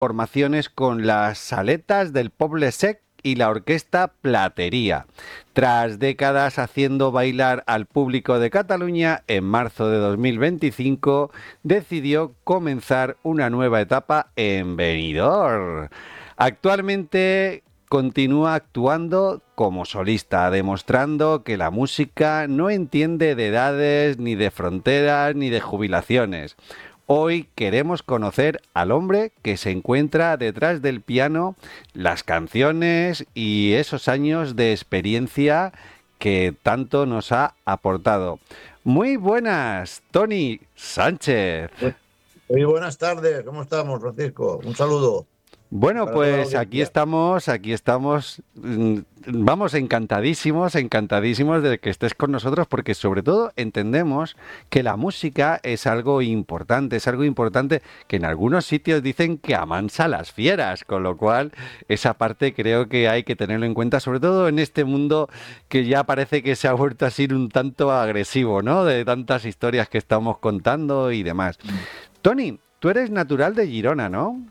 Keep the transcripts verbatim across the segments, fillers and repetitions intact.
formaciones con las Saletas del Poble Sec y la Orquesta Platería. Tras décadas haciendo bailar al público de Cataluña, en marzo de dos mil veinticinco decidió comenzar una nueva etapa en Benidorm. Actualmente continúa actuando como solista, demostrando que la música no entiende de edades, ni de fronteras, ni de jubilaciones. Hoy queremos conocer al hombre que se encuentra detrás del piano, las canciones y esos años de experiencia que tanto nos ha aportado. Muy buenas, Tony Sánchez. Muy buenas tardes, ¿cómo estamos, Francisco? Un saludo Bueno, para toda la pues aquí audiencia. estamos, aquí estamos, mm, vamos encantadísimos, encantadísimos de que estés con nosotros porque sobre todo entendemos que la música es algo importante, es algo importante que en algunos sitios dicen que amansa las fieras, con lo cual esa parte creo que hay que tenerlo en cuenta, sobre todo en este mundo que ya parece que se ha vuelto así un tanto agresivo, ¿no? De tantas historias que estamos contando y demás. Tony, tú eres natural de Girona, ¿no?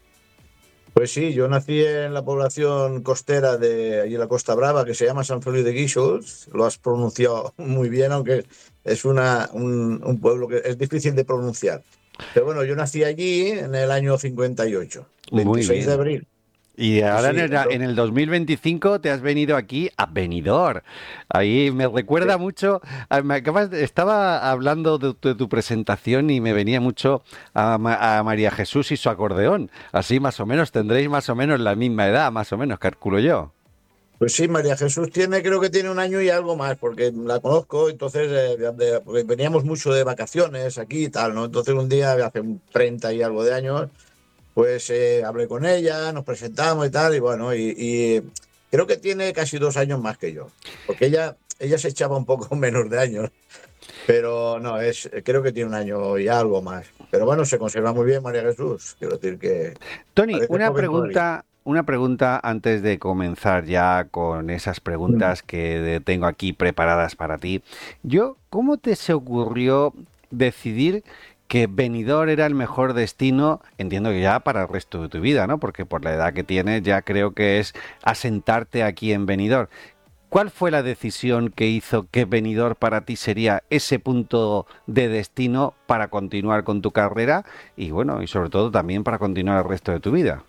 Pues sí, yo nací en la población costera de allí en la Costa Brava, que se llama Sant Feliu de Guíxols. Lo has pronunciado muy bien, aunque es una, un, un pueblo que es difícil de pronunciar. Pero bueno, yo nací allí en el año cincuenta y ocho, Muy veintiséis de bien. abril. Y Sí, ahora en sí, el, en entonces, el dos mil veinticinco te has venido aquí a Benidorm. Ahí me recuerda mucho, a- me acabas de- estaba hablando de, tu de tu presentación y me venía mucho a, Ma- a María Jesús y su acordeón. Así más o menos tendréis más o menos la misma edad, más o menos, calculo yo. pues sí, María Jesús tiene, creo que tiene un año y algo más, porque la conozco, entonces eh, de- de- porque veníamos mucho de vacaciones aquí y tal, ¿no? Entonces un día, hace un treinta y algo de años, pues eh, hablé con ella, nos presentamos y tal, y bueno, y, y creo que tiene casi dos años más que yo, porque ella, ella se echaba un poco menos de años, pero no, es, creo que tiene un año y algo más. Pero bueno, se conserva muy bien María Jesús, quiero decir que Tony, parece una joven todavía. pregunta, una pregunta antes de comenzar ya con esas Mm. preguntas que de- tengo aquí preparadas para ti. Yo, ¿cómo te se ocurrió decidir que Benidorm era el mejor destino? Entiendo que ya para el resto de tu vida, ¿no? Porque por la edad que tienes ya creo que es asentarte aquí en Benidorm. ¿Cuál fue la decisión que hizo que Benidorm para ti sería ese punto de destino para continuar con tu carrera y bueno, y sobre todo también para continuar el resto de tu vida?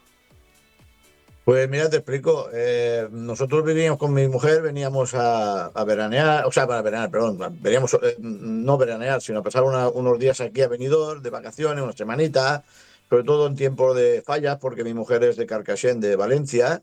Pues mira, te explico. Eh, nosotros vivíamos con mi mujer, veníamos a, a veranear, o sea, para veranear, perdón, veníamos eh, no veranear, sino a pasar una- unos días aquí a Benidorm de vacaciones, una semanita, sobre todo en tiempo de fallas, porque mi mujer es de Carcaixent, de Valencia,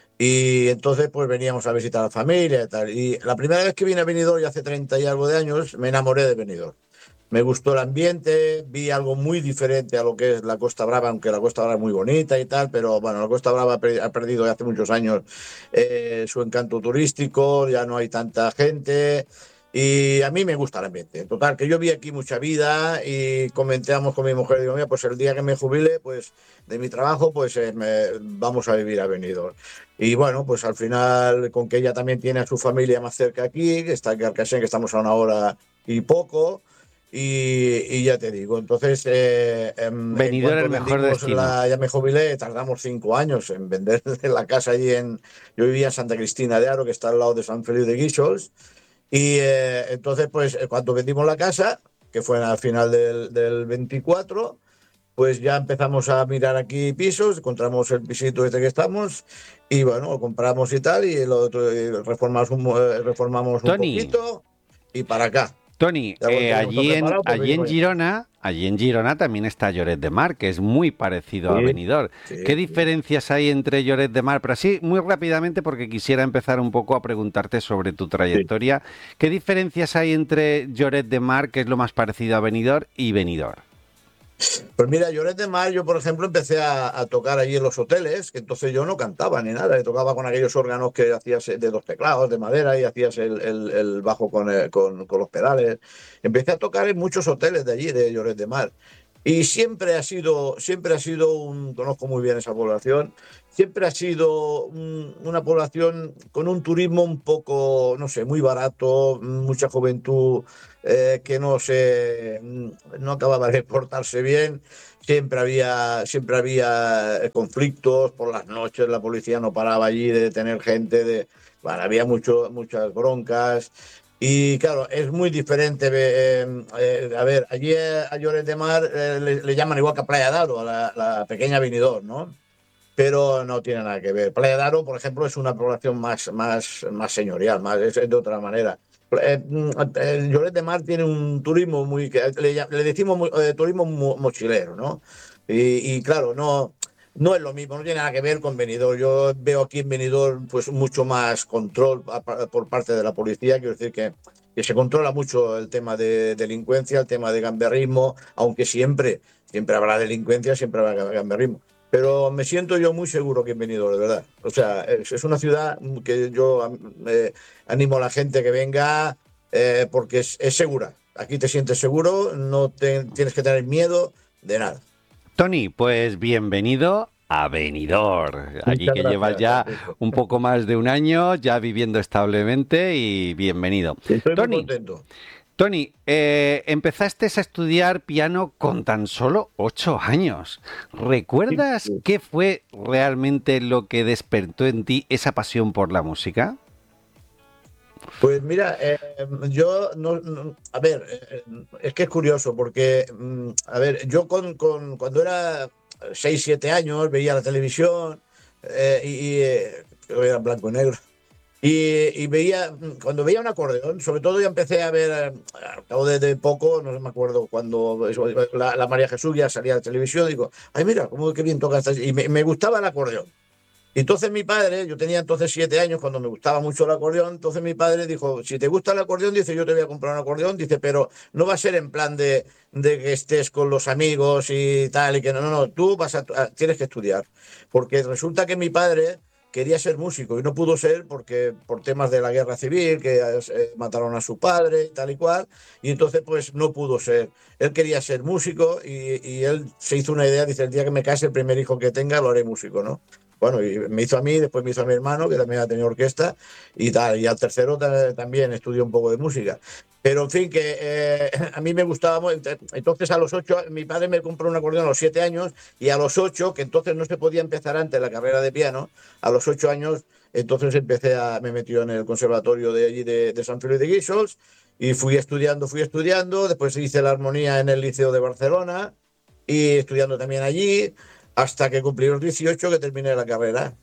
y entonces pues veníamos a visitar a la familia y tal. Y la primera vez que vine a Benidorm, ya hace treinta y algo de años, me enamoré de Benidorm. Me gustó el ambiente, vi algo muy diferente a lo que es la Costa Brava, aunque la Costa Brava es muy bonita y tal, pero bueno, la Costa Brava ha per- ha perdido ya hace muchos años eh, su encanto turístico, ya no hay tanta gente y a mí me gusta el ambiente. Total, que yo vi aquí mucha vida y comentamos con mi mujer, digo, mira, pues el día que me jubile, pues de mi trabajo, pues eh, me- vamos a vivir a Benidorm. Y bueno, pues al final, con que ella también tiene a su familia más cerca aquí, que está en Carcassonne, que estamos a una hora y poco. Y, y ya te digo, entonces eh, en, en Benidorm cuanto el mejor vendimos destino. la, ya me jubilé, tardamos cinco años en vender la casa allí en, yo vivía en Santa Cristina de Aro, que está al lado de San Feliu de Guíxols, y eh, entonces pues eh, cuando vendimos la casa, que fue al final del, del veinticuatro, pues ya empezamos a mirar aquí pisos, encontramos el pisito este que estamos, y bueno, lo compramos y tal, y lo otro, y reformamos, un, eh, reformamos un Tony, poquito, y para acá. Tony, Ya cuando eh, teníamos todo allí en preparado, pues allí en venimos. Girona, allí en Girona también está Lloret de Mar, que es muy parecido a Sí, Benidorm. ¿Qué sí, sí. diferencias hay entre Lloret de Mar? Pero así, muy rápidamente, porque quisiera empezar un poco a preguntarte sobre tu Sí. trayectoria. ¿Qué diferencias hay entre Lloret de Mar, que es lo más parecido a Benidorm, y Benidorm? Pues mira, Lloret de Mar, yo por ejemplo empecé a, a tocar allí en los hoteles, que entonces yo no cantaba ni nada, yo tocaba con aquellos órganos que hacías de dos teclados de madera y hacías el, el- el bajo con, el- con, con los pedales. Empecé a tocar en muchos hoteles de allí, de Lloret de Mar. Y siempre ha sido, siempre ha sido un, conozco muy bien esa población, siempre ha sido un- una población con un turismo un poco, no sé, muy barato, mucha juventud eh, que no se, no acababa de portarse bien. siempre había, siempre había eh, conflictos por las noches, la policía no paraba allí de detener gente, de, bueno, había mucho, muchas broncas. Y claro, es muy diferente. Eh, eh, a ver, allí eh, a Lloret de Mar eh, le, le llaman igual que a Playa Daro, a la, la pequeña Benidorm, ¿no? Pero no tiene nada que ver. Playa de Aro, por ejemplo, es una población más, más, más señorial, más, es de otra manera. Eh, mm, el Lloret de Mar tiene un turismo muy, que le, ll- le decimos muy- eh, turismo mo- mochilero, ¿no? Y, y claro, no, no es lo mismo, no tiene nada que ver con Benidorm. Yo veo aquí en Benidorm pues mucho más control a- pa- por parte de la policía, quiero decir que, que se controla mucho el tema de delincuencia, el tema de gamberrismo, aunque siempre, siempre habrá delincuencia, siempre habrá gamberrismo, pero me siento yo muy seguro que he venido, de verdad. O sea, es, es una ciudad que yo eh, animo a la gente que venga eh, porque es, es segura. Aquí te sientes seguro, no te, tienes que tener miedo de nada. Tony, pues bienvenido a Benidorm, aquí Muchas que llevas gracias, ya Francisco. un poco más de un año ya viviendo establemente y bienvenido. Estoy muy Tony, contento. Tony, eh, empezaste a estudiar piano con tan solo ocho años. Sí. ¿Recuerdas qué fue realmente lo que despertó en ti esa pasión por la música? Pues mira, eh, yo no, no- a ver, eh, es que es curioso porque, mm, a ver, yo con, con- cuando era seis siete años veía la televisión eh, y, y, eh, creo que era en blanco y negro. Y, y veía, cuando veía un acordeón, sobre todo yo empecé a ver, eh, al cabo de, de poco, no me acuerdo, cuando eso, la, la María Jesús ya salía de televisión, digo, ay, mira, cómo qué bien toca esta. Y me, me gustaba el acordeón. Y entonces mi padre, yo tenía entonces siete años cuando me gustaba mucho el acordeón, entonces mi padre dijo, si te gusta el acordeón, dice, yo te voy a comprar un acordeón, dice, pero no va a ser en plan de, de que estés con los amigos y tal, y que no, no, no, tú vas a, a- tienes que estudiar. Porque resulta que mi padre quería ser músico y no pudo ser porque por temas de la guerra civil, que eh, mataron a su padre y tal y cual, y entonces pues no pudo ser. Él quería ser músico y, y él se hizo una idea, dice, el día que me case, el primer hijo que tenga, lo haré músico, ¿no? Bueno, y me hizo a mí, después me hizo a mi hermano, que también ha tenido orquesta, y tal. Y al tercero ta- también estudió un poco de música. Pero en fin, que eh, a mí me gustaba. mu- ent- Entonces, a los ocho, mi padre me compró un acordeón a los siete años, y a los ocho, que entonces no se podía empezar antes la carrera de piano, a los ocho años, entonces empecé a, me metió en el conservatorio de allí de, de San Feliu de Guíxols, y fui estudiando, fui estudiando. Después hice la armonía en el Liceo de Barcelona, y estudiando también allí hasta que cumplí los dieciocho que terminé la carrera.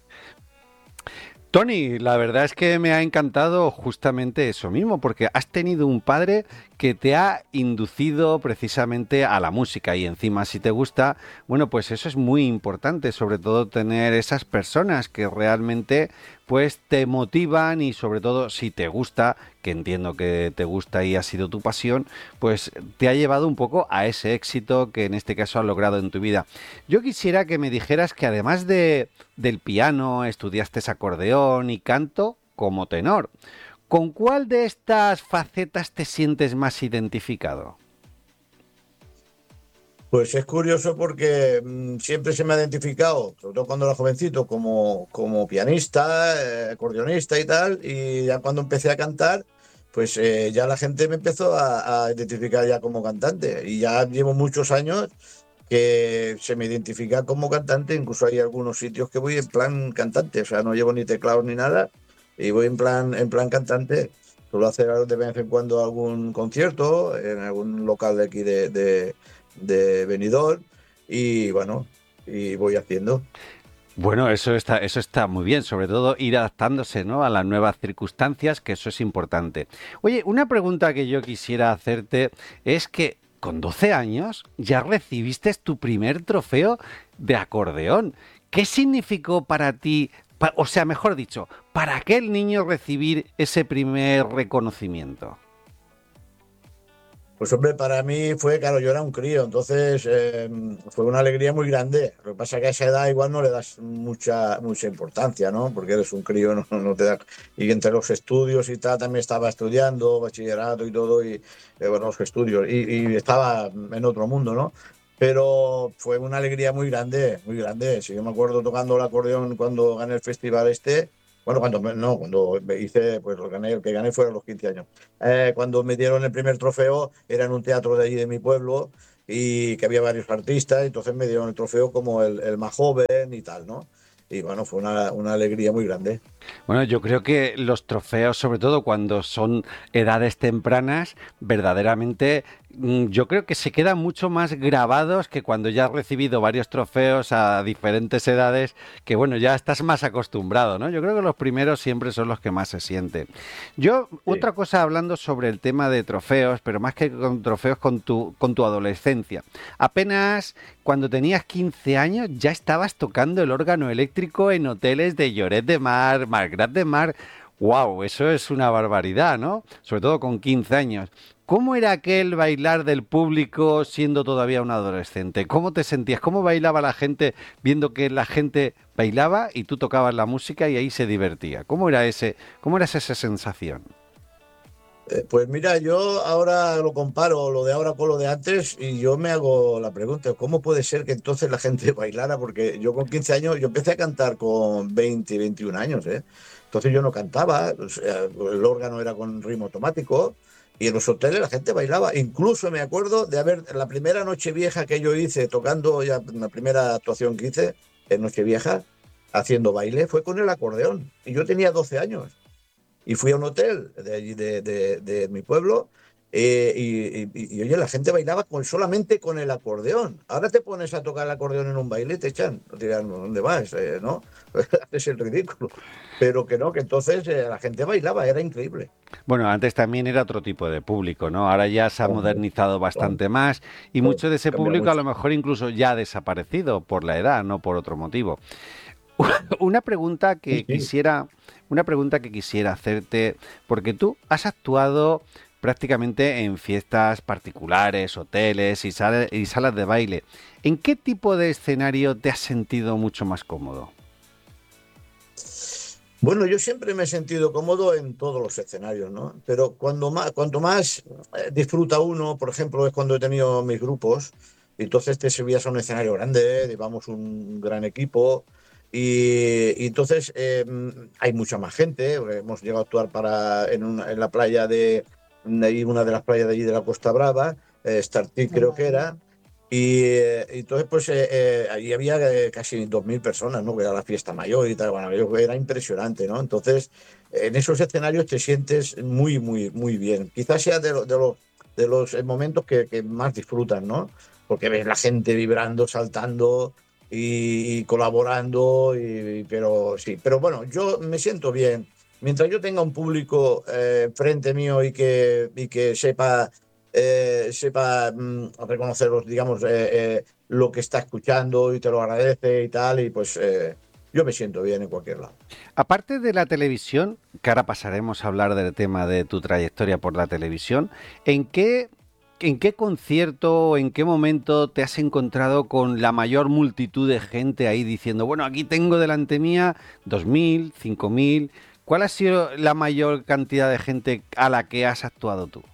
Tony, la verdad es que me ha encantado justamente eso mismo, porque has tenido un padre que te ha inducido precisamente a la música y encima si te gusta, bueno, pues eso es muy importante, sobre todo tener esas personas que realmente pues te motivan y sobre todo si te gusta, que entiendo que te gusta y ha sido tu pasión, pues te ha llevado un poco a ese éxito que en este caso has logrado en tu vida. Yo quisiera que me dijeras que además de del piano, estudiaste acordeón y canto como tenor. ¿Con cuál de estas facetas te sientes más identificado? Pues es curioso porque mm, siempre se me ha identificado, sobre todo cuando era jovencito, como, como pianista, eh, acordeonista y tal, y ya cuando empecé a cantar, pues eh, ya la gente me empezó a, a identificar ya como cantante, y ya llevo muchos años que se me identifica como cantante, incluso hay algunos sitios que voy en plan cantante, o sea, no llevo ni teclados ni nada, y voy en plan, en plan cantante. Suelo hacer de vez en cuando algún concierto en algún local de aquí de, de, de Benidorm, y bueno, y voy haciendo. Bueno, eso está, eso está muy bien, sobre todo ir adaptándose, ¿no?, a las nuevas circunstancias, que eso es importante. Oye, una pregunta que yo quisiera hacerte es que con doce años ya recibiste tu primer trofeo de acordeón. ¿Qué significó para ti, pa- o sea, mejor dicho, para aquel niño recibir ese primer reconocimiento? Pues hombre, para mí fue, claro, yo era un crío, entonces eh, fue una alegría muy grande. Lo que pasa es que a esa edad igual no le das mucha, mucha importancia, ¿no? Porque eres un crío, no, no te da. Y entre los estudios y tal, también estaba estudiando, bachillerato y todo, y eh, bueno, los estudios, y, y estaba en otro mundo, ¿no? Pero fue una alegría muy grande, muy grande. Si yo me acuerdo tocando el acordeón cuando gané el festival este, bueno, cuando me- no, cuando me hice, pues lo gané, el que gané fueron los quince años. Eh, cuando me dieron el primer trofeo, era en un teatro de allí de mi pueblo, y que había varios artistas, entonces me dieron el trofeo como el, el más joven y tal, ¿no? Y bueno, fue una, una alegría muy grande. Bueno, yo creo que los trofeos, sobre todo cuando son edades tempranas, verdaderamente mm, yo creo que se quedan mucho más grabados que cuando ya has recibido varios trofeos a diferentes edades, que bueno, ya estás más acostumbrado, ¿no? Yo creo que los primeros siempre son los que más se sienten. Yo, Sí. otra cosa hablando sobre el tema de trofeos, pero más que con trofeos con tu, con tu adolescencia. Apenas cuando tenías quince años ya estabas tocando el órgano eléctrico en hoteles de Lloret de Mar, Malgrat de Mar. ¡Wow! Eso es una barbaridad, ¿no? Sobre todo con quince años. ¿Cómo era aquel bailar del público siendo todavía un adolescente? ¿Cómo te sentías? ¿Cómo bailaba la gente viendo que la gente bailaba y tú tocabas la música y ahí se divertía? ¿Cómo era ese, cómo era esa sensación? Eh, Pues mira, yo ahora lo comparo lo de ahora con lo de antes y yo me hago la pregunta, ¿cómo puede ser que entonces la gente bailara? Porque yo con quince años, yo empecé a cantar con veinte, veintiún años, ¿eh? Entonces yo no cantaba, o sea, el órgano era con ritmo automático y en los hoteles la gente bailaba. Incluso me acuerdo de haber, la primera Nochevieja que yo hice, tocando ya la primera actuación que hice en Nochevieja, haciendo baile, fue con el acordeón. Y yo tenía doce años. Y fui a un hotel de allí de, de, de mi pueblo eh, y, y, y, oye, la gente bailaba con, solamente con el acordeón. Ahora te pones a tocar el acordeón en un baile y te echan. No dirán, ¿dónde vas? Eh, ¿no? Es el ridículo. Pero que no, que entonces eh, la gente bailaba, era increíble. Bueno, antes también era otro tipo de público, ¿no? Ahora ya se ha Hombre, modernizado hombre, bastante más y hombre, mucho de ese cambia público a mucho. lo mejor incluso ya ha desaparecido por la edad, no por otro motivo. Una pregunta Sí, que sí. quisiera, una pregunta que quisiera hacerte, porque tú has actuado prácticamente en fiestas particulares, hoteles y, sala- y salas de baile. ¿En qué tipo de escenario te has sentido mucho más cómodo? Bueno, yo siempre me he sentido cómodo en todos los escenarios, ¿no? Pero cuando más, cuanto más eh, disfruta uno, por ejemplo, es cuando he tenido mis grupos, y entonces te subías a un escenario grande, llevamos un gran equipo, y, y entonces eh, hay mucha más gente. Hemos llegado a actuar para, en, una- en la playa de, de ahí, una de las playas de allí de la Costa Brava, eh, Startic creo que era, y eh, entonces, pues eh, eh, allí había eh, casi dos mil personas, ¿no? Que era la fiesta mayor y tal. Bueno, yo- era impresionante, ¿no? Entonces, en esos escenarios te sientes muy, muy, muy bien. Quizás sea de, lo- de, lo- de los eh, momentos que, que más disfrutan, ¿no? Porque ves la gente vibrando, saltando y, y colaborando, y, pero sí. Pero bueno, yo me siento bien. Mientras yo tenga un público eh, frente mío y que, y que sepa eh, sepa mm, reconocer, los, digamos, eh, eh, lo que está escuchando y te lo agradece y tal, y pues eh, yo me siento bien en cualquier lado. Aparte de la televisión, que ahora pasaremos a hablar del tema de tu trayectoria por la televisión, ¿en qué, en qué concierto o en qué momento te has encontrado con la mayor multitud de gente ahí diciendo, bueno, aquí tengo delante mía dos mil, cinco mil? ¿Cuál ha sido la mayor cantidad de gente a la que has actuado tú?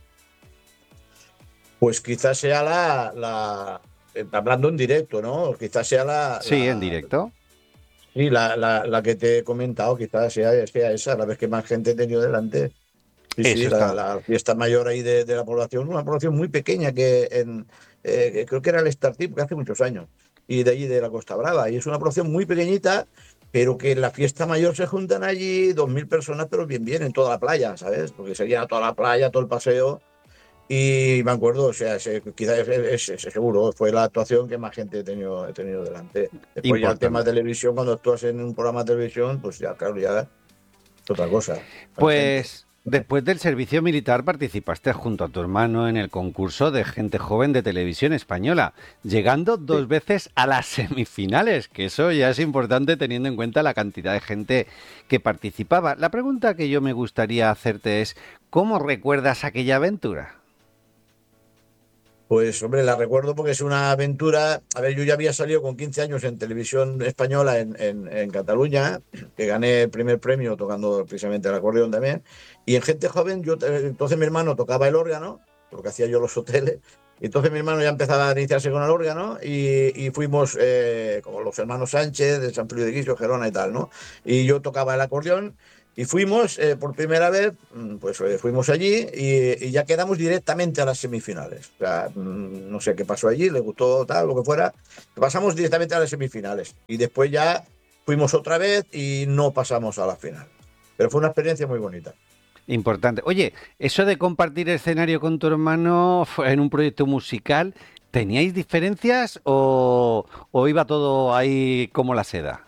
Pues quizás sea la, la eh, hablando en directo, ¿no? Quizás sea la, Sí, en la, directo. sí, la, la, la que te he comentado, quizás sea, sea esa, la vez que más gente he tenido delante. Sí, sí, Eso la, está. la fiesta mayor ahí de, de la población, una población muy pequeña que en, eh, que creo que era el Startip, que hace muchos años, y de allí de la Costa Brava. Y es una población muy pequeñita, pero que en la fiesta mayor se juntan allí dos mil personas, pero bien, bien, en toda la playa, ¿sabes? Porque se llena toda la playa, todo el paseo. Y me acuerdo, o sea, se- quizás es, es- es- seguro, fue la actuación que más gente he tenido, he tenido delante. Después ya el tema de Importante. televisión, cuando actúas en un programa de televisión, pues ya, claro, ya es otra cosa, más gente. Pues después del servicio militar participaste junto a tu hermano en el concurso de gente joven de televisión española, llegando Sí. dos veces a las semifinales, que eso ya es importante teniendo en cuenta la cantidad de gente que participaba. La pregunta que yo me gustaría hacerte es, ¿cómo recuerdas aquella aventura? Pues hombre, la recuerdo porque es una aventura. A ver, yo ya había salido con quince años en televisión española en, en, en Cataluña, que gané el primer premio tocando precisamente el acordeón también. Y en Gente Joven, yo eh, entonces mi hermano tocaba el órgano, lo que hacía yo en los hoteles. Y entonces mi hermano ya empezaba a iniciarse con el órgano y, y fuimos eh, como los hermanos Sánchez, de San Feliu de Guixo, Gerona y tal, ¿no? Y yo tocaba el acordeón. Y fuimos eh, por primera vez, pues eh, fuimos allí y, y ya quedamos directamente a las semifinales. O sea, no sé qué pasó allí, le gustó tal, lo que fuera. Pasamos directamente a las semifinales y después ya fuimos otra vez y no pasamos a la final. Pero fue una experiencia muy bonita. Importante. Oye, eso de compartir escenario con tu hermano en un proyecto musical, ¿teníais diferencias o, o iba todo ahí como la seda?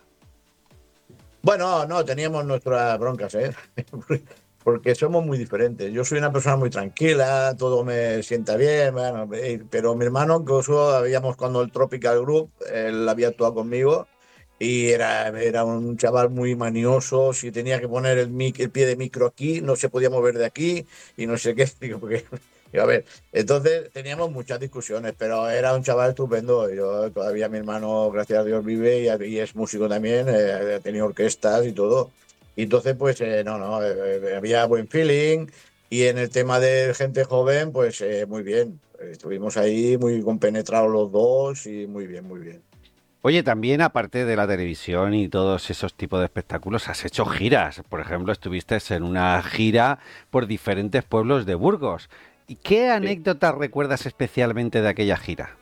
Bueno, no, teníamos nuestras broncas, ¿eh? Porque somos muy diferentes. Yo soy una persona muy tranquila, todo me sienta bien, bueno, pero mi hermano, incluso habíamos cuando el Tropical Group, él había actuado conmigo y era, era un chaval muy manioso. Si tenía que poner el, mic, el pie de micro aquí, no se podía mover de aquí y no sé qué. Digo, porque, a ver, entonces teníamos muchas discusiones, pero era un chaval estupendo. Yo todavía mi hermano, gracias a Dios, vive y, y es músico también, eh, ha tenido orquestas y todo. Y entonces, pues, eh, no, no, eh, había buen feeling. Y en el tema de gente joven, pues eh, muy bien. Estuvimos ahí muy compenetrados los dos y muy bien, muy bien. Oye, también aparte de la televisión y todos esos tipos de espectáculos, has hecho giras. Por ejemplo, estuviste en una gira por diferentes pueblos de Burgos. ¿Y qué Sí. anécdotas recuerdas especialmente de aquella gira?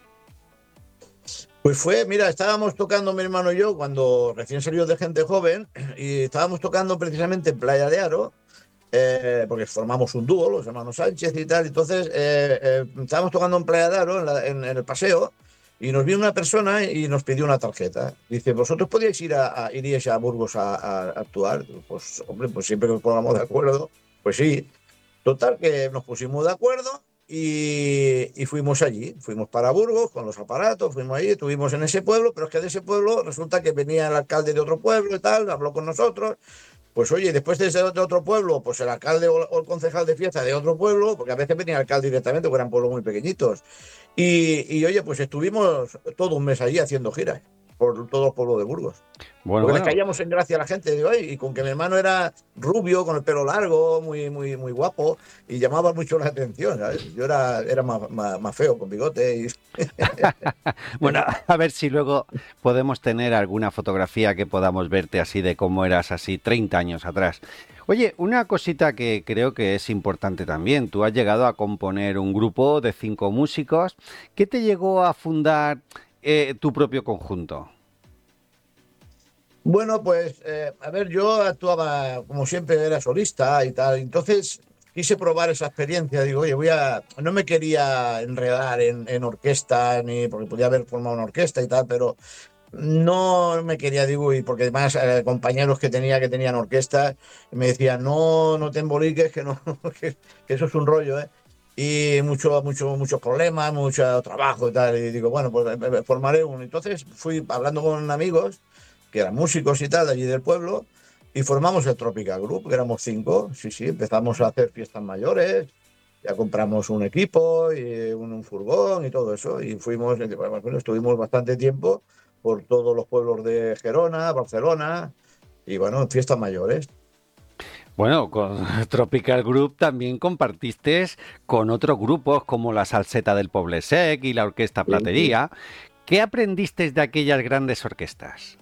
Pues fue, mira, estábamos tocando mi hermano y yo cuando recién salió de gente joven y estábamos tocando precisamente en Playa de Aro, eh, porque formamos un dúo, los hermanos Sánchez y tal. Entonces eh, eh, estábamos tocando en Playa de Aro, en, la, en, en el paseo, y nos vino una persona y nos pidió una tarjeta. Dice, ¿vosotros podíais ir a, a, iríais a Burgos a, a, a actuar? Pues, hombre, pues siempre que nos pongamos de acuerdo, pues sí. Total, que nos pusimos de acuerdo y, y fuimos allí. Fuimos para Burgos con los aparatos, fuimos allí, estuvimos en ese pueblo, pero es que de ese pueblo resulta que venía el alcalde de otro pueblo y tal, habló con nosotros. Pues oye, después de ese de otro pueblo, pues el alcalde o, o el concejal de fiesta de otro pueblo, porque a veces venía el alcalde directamente, porque eran pueblos muy pequeñitos. Y, y oye, pues estuvimos todo un mes allí haciendo giras por todo el pueblo de Burgos. Bueno, Porque les bueno. caíamos en gracia a la gente, digo, y con que mi hermano era rubio, con el pelo largo, muy, muy, muy guapo, y llamaba mucho la atención, ¿sabes? Yo era, era más, más, más feo, con bigote. Y... Bueno, a ver si luego podemos tener alguna fotografía que podamos verte así de cómo eras así treinta años atrás. Oye, una cosita que creo que es importante también. Tú has llegado a componer un grupo de cinco músicos. ¿Qué te llegó a fundar eh, tu propio conjunto? Bueno, pues, eh, a ver, yo actuaba, como siempre, era solista y tal, entonces quise probar esa experiencia, digo, oye, voy a... No me quería enredar en, en orquesta, ni porque podía haber formado una orquesta y tal, pero no me quería, digo, y porque además eh, compañeros que tenía que tenían orquesta me decían, no, no te emboliques, que no, que, que eso es un rollo, ¿eh? Y mucho, mucho, muchos problemas, mucho trabajo y tal. Y digo, bueno, pues eh, eh, formaré uno. Entonces fui hablando con amigos que eran músicos y tal, de allí del pueblo, y formamos el Tropical Group, que éramos cinco. Sí, sí, empezamos a hacer fiestas mayores, ya compramos un equipo, y un, un furgón y todo eso, y fuimos, bueno, estuvimos bastante tiempo por todos los pueblos de Gerona, Barcelona, y bueno, en fiestas mayores. Bueno, con Tropical Group también compartiste con otros grupos como la Salseta del Poble Sec y la Orquesta Sí. Platería. ¿Qué aprendiste de aquellas grandes orquestas?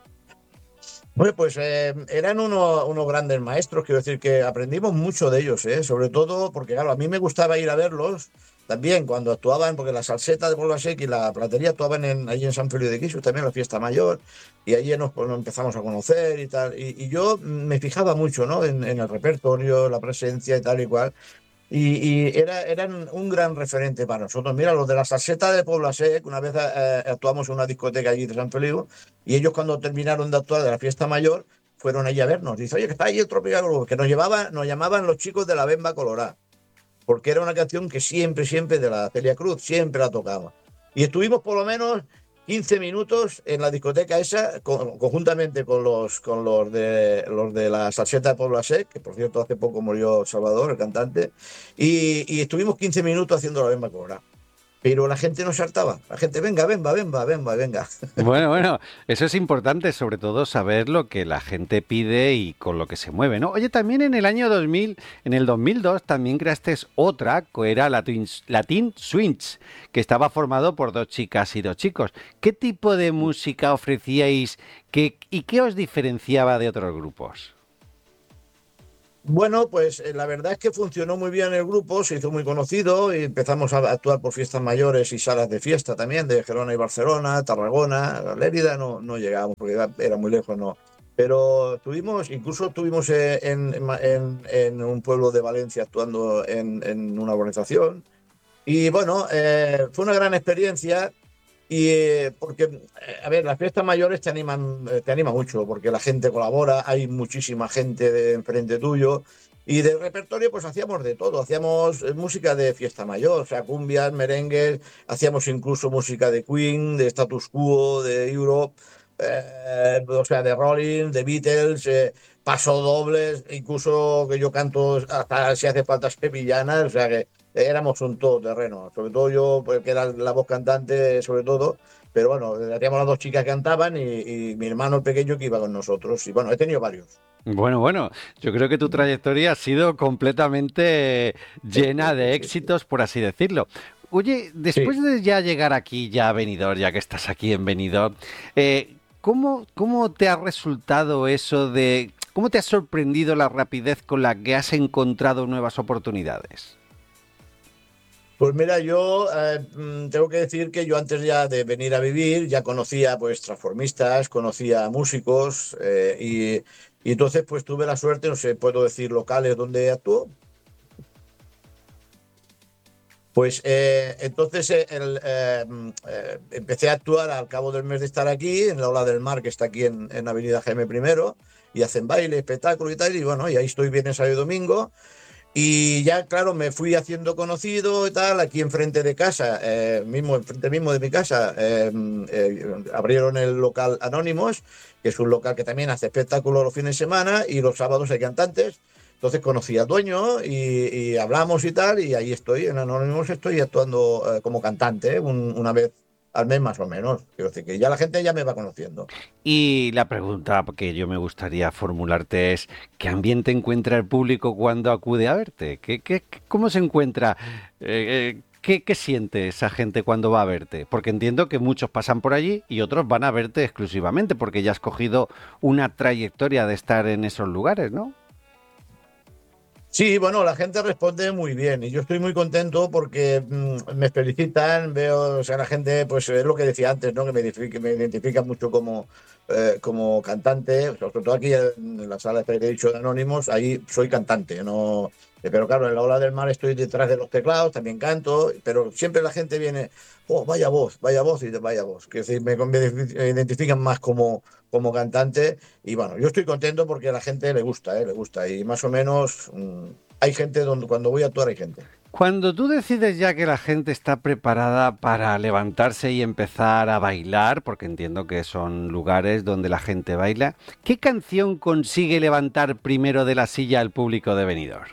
Bueno, pues eh, eran uno- unos grandes maestros, quiero decir que aprendimos mucho de ellos, ¿eh? Sobre todo porque, claro, a mí me gustaba ir a verlos también cuando actuaban, porque la Salseta de Puebla Sec y la Platería actuaban en, allí en San Feliu de Guíxols, también en la fiesta mayor, y allí nos, pues, nos empezamos a conocer y tal. Y, y yo me fijaba mucho, ¿no? En, en el repertorio, la presencia y tal y cual. Y, y era, eran un gran referente para nosotros. Mira, los de la Salseta de Puebla Sec, una vez eh, actuamos en una discoteca allí de San Feliu, y ellos cuando terminaron de actuar de la fiesta mayor, fueron allí a vernos. Dice, oye, que está ahí el Tropical Group, que nos llevaba, nos llamaban los chicos de la Bemba Colorada, porque era una canción que siempre, siempre de la Celia Cruz, siempre la tocaba. Y estuvimos por lo menos quince minutos en la discoteca esa, con, conjuntamente con los, con los de los de la Salseta de Puebla Sec, que por cierto hace poco murió Salvador, el cantante, y, y estuvimos quince minutos haciendo la Bemba Colorada. Pero la gente no saltaba, la gente, venga, venga, venga, venga, venga. Bueno, bueno, eso es importante, sobre todo saber lo que la gente pide y con lo que se mueve, ¿no? Oye, también en el año dos mil, en el dos mil dos, también creaste otra, que era Latin, Latin Swings, que estaba formado por dos chicas y dos chicos. ¿Qué tipo de música ofrecíais qué, y qué os diferenciaba de otros grupos? Bueno, pues eh, la verdad es que funcionó muy bien el grupo, se hizo muy conocido y empezamos a actuar por fiestas mayores y salas de fiesta también, de Gerona y Barcelona, Tarragona, a Lérida no, no llegábamos porque era, era muy lejos, no. Pero tuvimos, incluso tuvimos eh, en, en- en un pueblo de Valencia actuando en, en una organización. Y bueno, eh, fue una gran experiencia. Y eh, porque, eh, a ver, las fiestas mayores te animan, eh, te anima mucho, porque la gente colabora, hay muchísima gente de enfrente tuyo. Y de repertorio, pues hacíamos de todo. Hacíamos eh, música de fiesta mayor, o sea, cumbias, merengues, hacíamos incluso música de Queen, de Status Quo, de Europe, eh, o sea, de Rolling, de Beatles, eh, pasodobles, incluso que yo canto hasta si hace falta sevillanas, o sea que éramos un todoterreno, sobre todo yo, pues, que era la voz cantante, sobre todo, pero bueno, teníamos las dos chicas que cantaban y, y mi hermano el pequeño que iba con nosotros. Y bueno, he tenido varios. Bueno, bueno, yo creo que tu trayectoria ha sido completamente llena de Sí, sí. éxitos, por así decirlo. Oye, Sí. después de ya llegar aquí, ya a Benidorm, ya que estás aquí en Benidorm, eh, ¿cómo, cómo te ha resultado eso de... ¿Cómo te ha sorprendido la rapidez con la que has encontrado nuevas oportunidades? Pues mira, yo eh, mm, tengo que decir que yo antes ya de venir a vivir ya conocía pues transformistas, conocía músicos eh, y, y entonces pues tuve la suerte, no sé, puedo decir locales donde actuó. Pues eh, entonces eh, el, eh, mm, eh, empecé a actuar al cabo del mes de estar aquí en la Ola del Mar, que está aquí en, en Avenida Jaime primero, y hacen baile, espectáculo y tal, y bueno, y ahí estoy viernes, sábado y domingo. Y ya, claro, me fui haciendo conocido y tal, aquí enfrente de casa, eh, mismo, enfrente mismo de mi casa, eh, eh, abrieron el local Anónimos, que es un local que también hace espectáculos los fines de semana y los sábados hay cantantes. Entonces conocí al dueño y, y hablamos y tal, y ahí estoy, en Anónimos estoy actuando eh, como cantante, un- una vez al mes más o menos. Quiero decir que ya la gente ya me va conociendo. Y la pregunta que yo me gustaría formularte es, ¿qué ambiente encuentra el público cuando acude a verte? ¿Qué, qué- qué- cómo se encuentra? eh, eh, ¿qué, qué siente esa gente cuando va a verte? Porque entiendo que muchos pasan por allí y otros van a verte exclusivamente porque ya has cogido una trayectoria de estar en esos lugares, ¿no? Sí, bueno, la gente responde muy bien y yo estoy muy contento porque mm, me felicitan, veo, o sea, la gente, pues es lo que decía antes, ¿no? Que me identifica, me identifica mucho como, eh, como cantante, sobre todo aquí en la sala que he dicho de Anónimos, ahí soy cantante, ¿no? Eh, Pero claro, en la Ola del Mar estoy detrás de los teclados, también canto, pero siempre la gente viene, oh, vaya voz, vaya voz y vaya voz, que decir, me, me identifican más como, como cantante. Y bueno, yo estoy contento porque a la gente le gusta, ¿eh? Le gusta. Y más o menos mm, hay gente donde cuando voy a actuar hay gente. Cuando tú decides ya que la gente está preparada para levantarse y empezar a bailar, porque entiendo que son lugares donde la gente baila, ¿qué canción consigue levantar primero de la silla al público de Benidorm?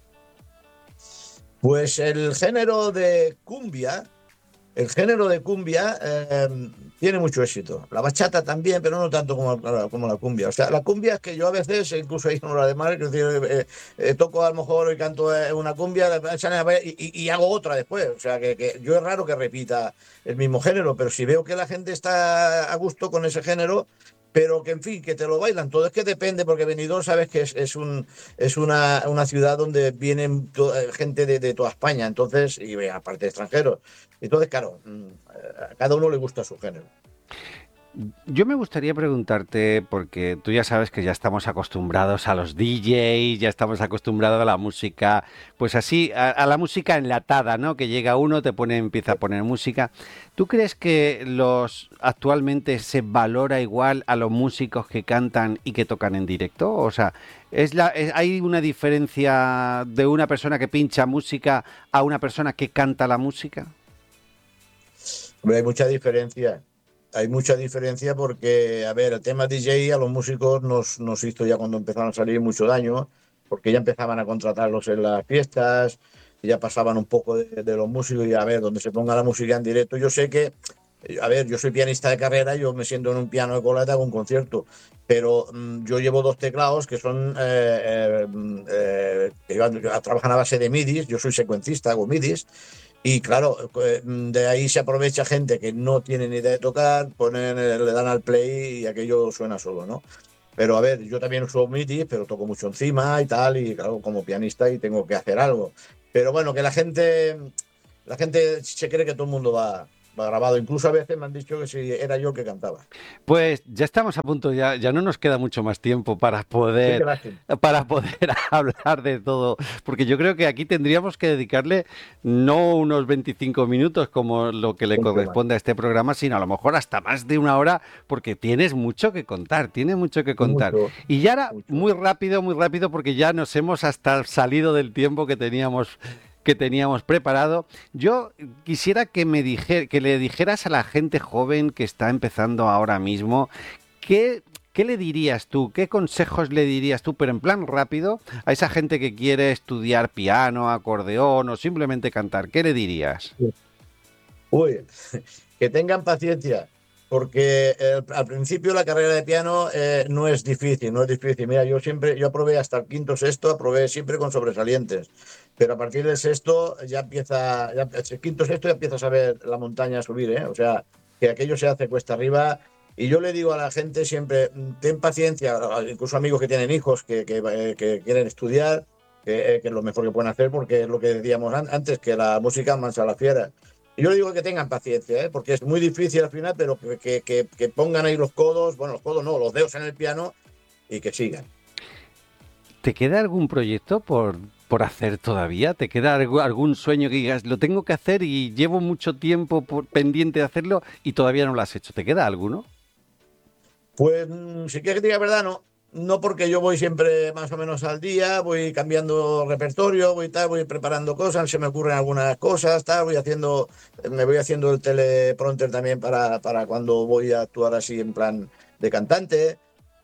Pues el género de cumbia, el género de cumbia eh, tiene mucho éxito. La bachata también, pero no tanto como, la- como la cumbia. O sea, la cumbia es que yo a veces, incluso ahí en la de mar, es decir, eh, eh, toco a lo mejor y canto eh, una cumbia y, y- y hago otra después. O sea, que, que yo es raro que repita el mismo género, pero si veo que la gente está a gusto con ese género, pero que en fin, que te lo bailan todo. Es que depende, porque Benidorm sabes que es, es un, es una, una ciudad donde vienen to- eh, gente de, de toda España, entonces, y eh, aparte de extranjeros. Entonces, claro, mm, a cada uno le gusta su género. Yo me gustaría preguntarte, porque tú ya sabes que ya estamos acostumbrados a los D Js, ya estamos acostumbrados a la música, pues así, a, a la música enlatada, ¿no? Que llega uno, te pone, empieza a poner música. ¿Tú crees que los actualmente se valora igual a los músicos que cantan y que tocan en directo? O sea, es la, es- ¿hay una diferencia de una persona que pincha música a una persona que canta la música? Hombre, hay mucha diferencia. Hay mucha diferencia porque, a ver, el tema D J a los músicos nos, nos hizo ya cuando empezaron a salir mucho daño, porque ya empezaban a contratarlos en las fiestas, y ya pasaban un poco de, de los músicos y a ver, donde se ponga la música en directo. Yo sé que, eh, a ver, yo soy pianista de carrera, yo me siento en un piano de cola y te hago un concierto, pero mm, yo llevo dos teclados que son, eh, eh, mm, eh, que iban- trabajan a base de midis, yo soy secuencista, hago midis. Y claro, eh, de ahí se aprovecha gente que no tiene ni idea de tocar, ponen, eh, le dan al play y aquello suena solo, ¿no? Pero a ver, yo también uso MIDI, pero toco mucho encima y tal, y claro, como pianista y tengo que hacer algo. Pero bueno, que la gente, la gente se cree que todo el mundo va, va grabado. Incluso a veces me han dicho que si era yo el que cantaba. Pues ya estamos a punto, ya, ya no nos queda mucho más tiempo para Sí, qué poder, lástima. para poder hablar de todo, porque yo creo que aquí tendríamos que dedicarle no unos veinticinco minutos como lo que le Mucho más. corresponde a este programa, sino a lo mejor hasta más de una hora, porque tienes mucho que contar, tienes mucho que contar. Mucho, Y ya ahora, mucho. muy rápido, muy rápido, porque ya nos hemos hasta salido del tiempo que teníamos que teníamos preparado. Yo quisiera que me dije, que le dijeras a la gente joven que está empezando ahora mismo, ¿qué, qué le dirías tú? ¿Qué consejos le dirías tú, pero en plan rápido, a esa gente que quiere estudiar piano, acordeón o simplemente cantar? ¿Qué le dirías? Uy, que tengan paciencia, porque eh, al principio la carrera de piano eh, no es difícil, no es difícil. Mira, yo siempre, yo aprobé hasta el quinto, sexto, aprobé siempre con sobresalientes, pero a partir del sexto ya empieza, ya, el quinto, sexto ya empiezas a ver la montaña subir, ¿eh? O sea, que aquello se hace cuesta arriba. Y yo le digo a la gente siempre, ten paciencia, incluso amigos que tienen hijos que, que, eh, que quieren estudiar, que, eh, que es lo mejor que pueden hacer, porque es lo que decíamos an- antes, que la música mansa a la fiera. Y yo le digo que tengan paciencia, ¿eh? Porque es muy difícil al final, pero que, que, que, que pongan ahí los codos, bueno, los codos no, los dedos en el piano y que sigan. ¿Te queda algún proyecto por, por hacer todavía? ¿Te queda algo- algún sueño que digas, lo tengo que hacer y llevo mucho tiempo por- pendiente de hacerlo y todavía no lo has hecho? ¿Te queda alguno? Pues mm, si quieres que te diga la verdad, no. No porque yo voy siempre más o menos al día, voy cambiando repertorio, voy tal, voy preparando cosas, se me ocurren algunas cosas, tal, voy haciendo, me voy haciendo el teleprompter también para, para cuando voy a actuar así en plan de cantante.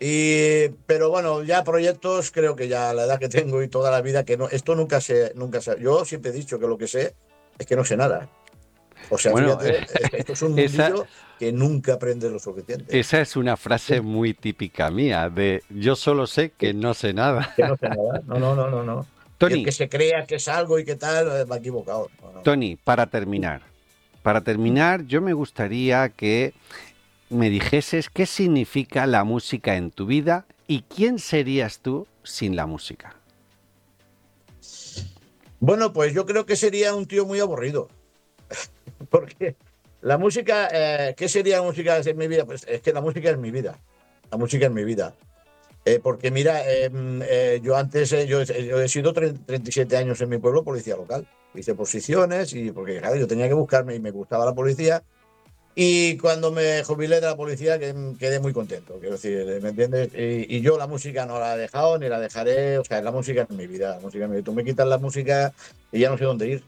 Y, pero bueno, ya proyectos, creo que ya a la edad que tengo y toda la vida, que no, esto nunca sé, nunca sé. Yo siempre he dicho que lo que sé es que no sé nada. O sea, Bueno, fíjate, esto es un esa, mundillo que nunca aprendes lo suficiente. esa es una frase muy típica mía, de yo solo sé que no sé nada. Que no sé nada. No, no, no, no, no. Y el Tony, que se crea que es algo y que tal, eh, va equivocado. No, no. Tony, para terminar, para terminar, yo me gustaría que me dijeses qué significa la música en tu vida y quién serías tú sin la música. Bueno, pues yo creo que sería un tío muy aburrido. Porque la música, eh, ¿qué sería la música en mi vida? Pues es que la música es mi vida. La música es mi vida. Eh, porque mira, eh, eh, yo antes, eh, yo, yo he sido treinta y siete años en mi pueblo policía local. Hice posiciones y porque claro, yo tenía que buscarme y me gustaba la policía. Y cuando me jubilé de la policía que- quedé muy contento, quiero decir, ¿me entiendes? Y, y yo la música no la he dejado ni la dejaré, o sea, la música es mi vida, la música es mi vida. Tú me quitas la música y ya no sé dónde ir.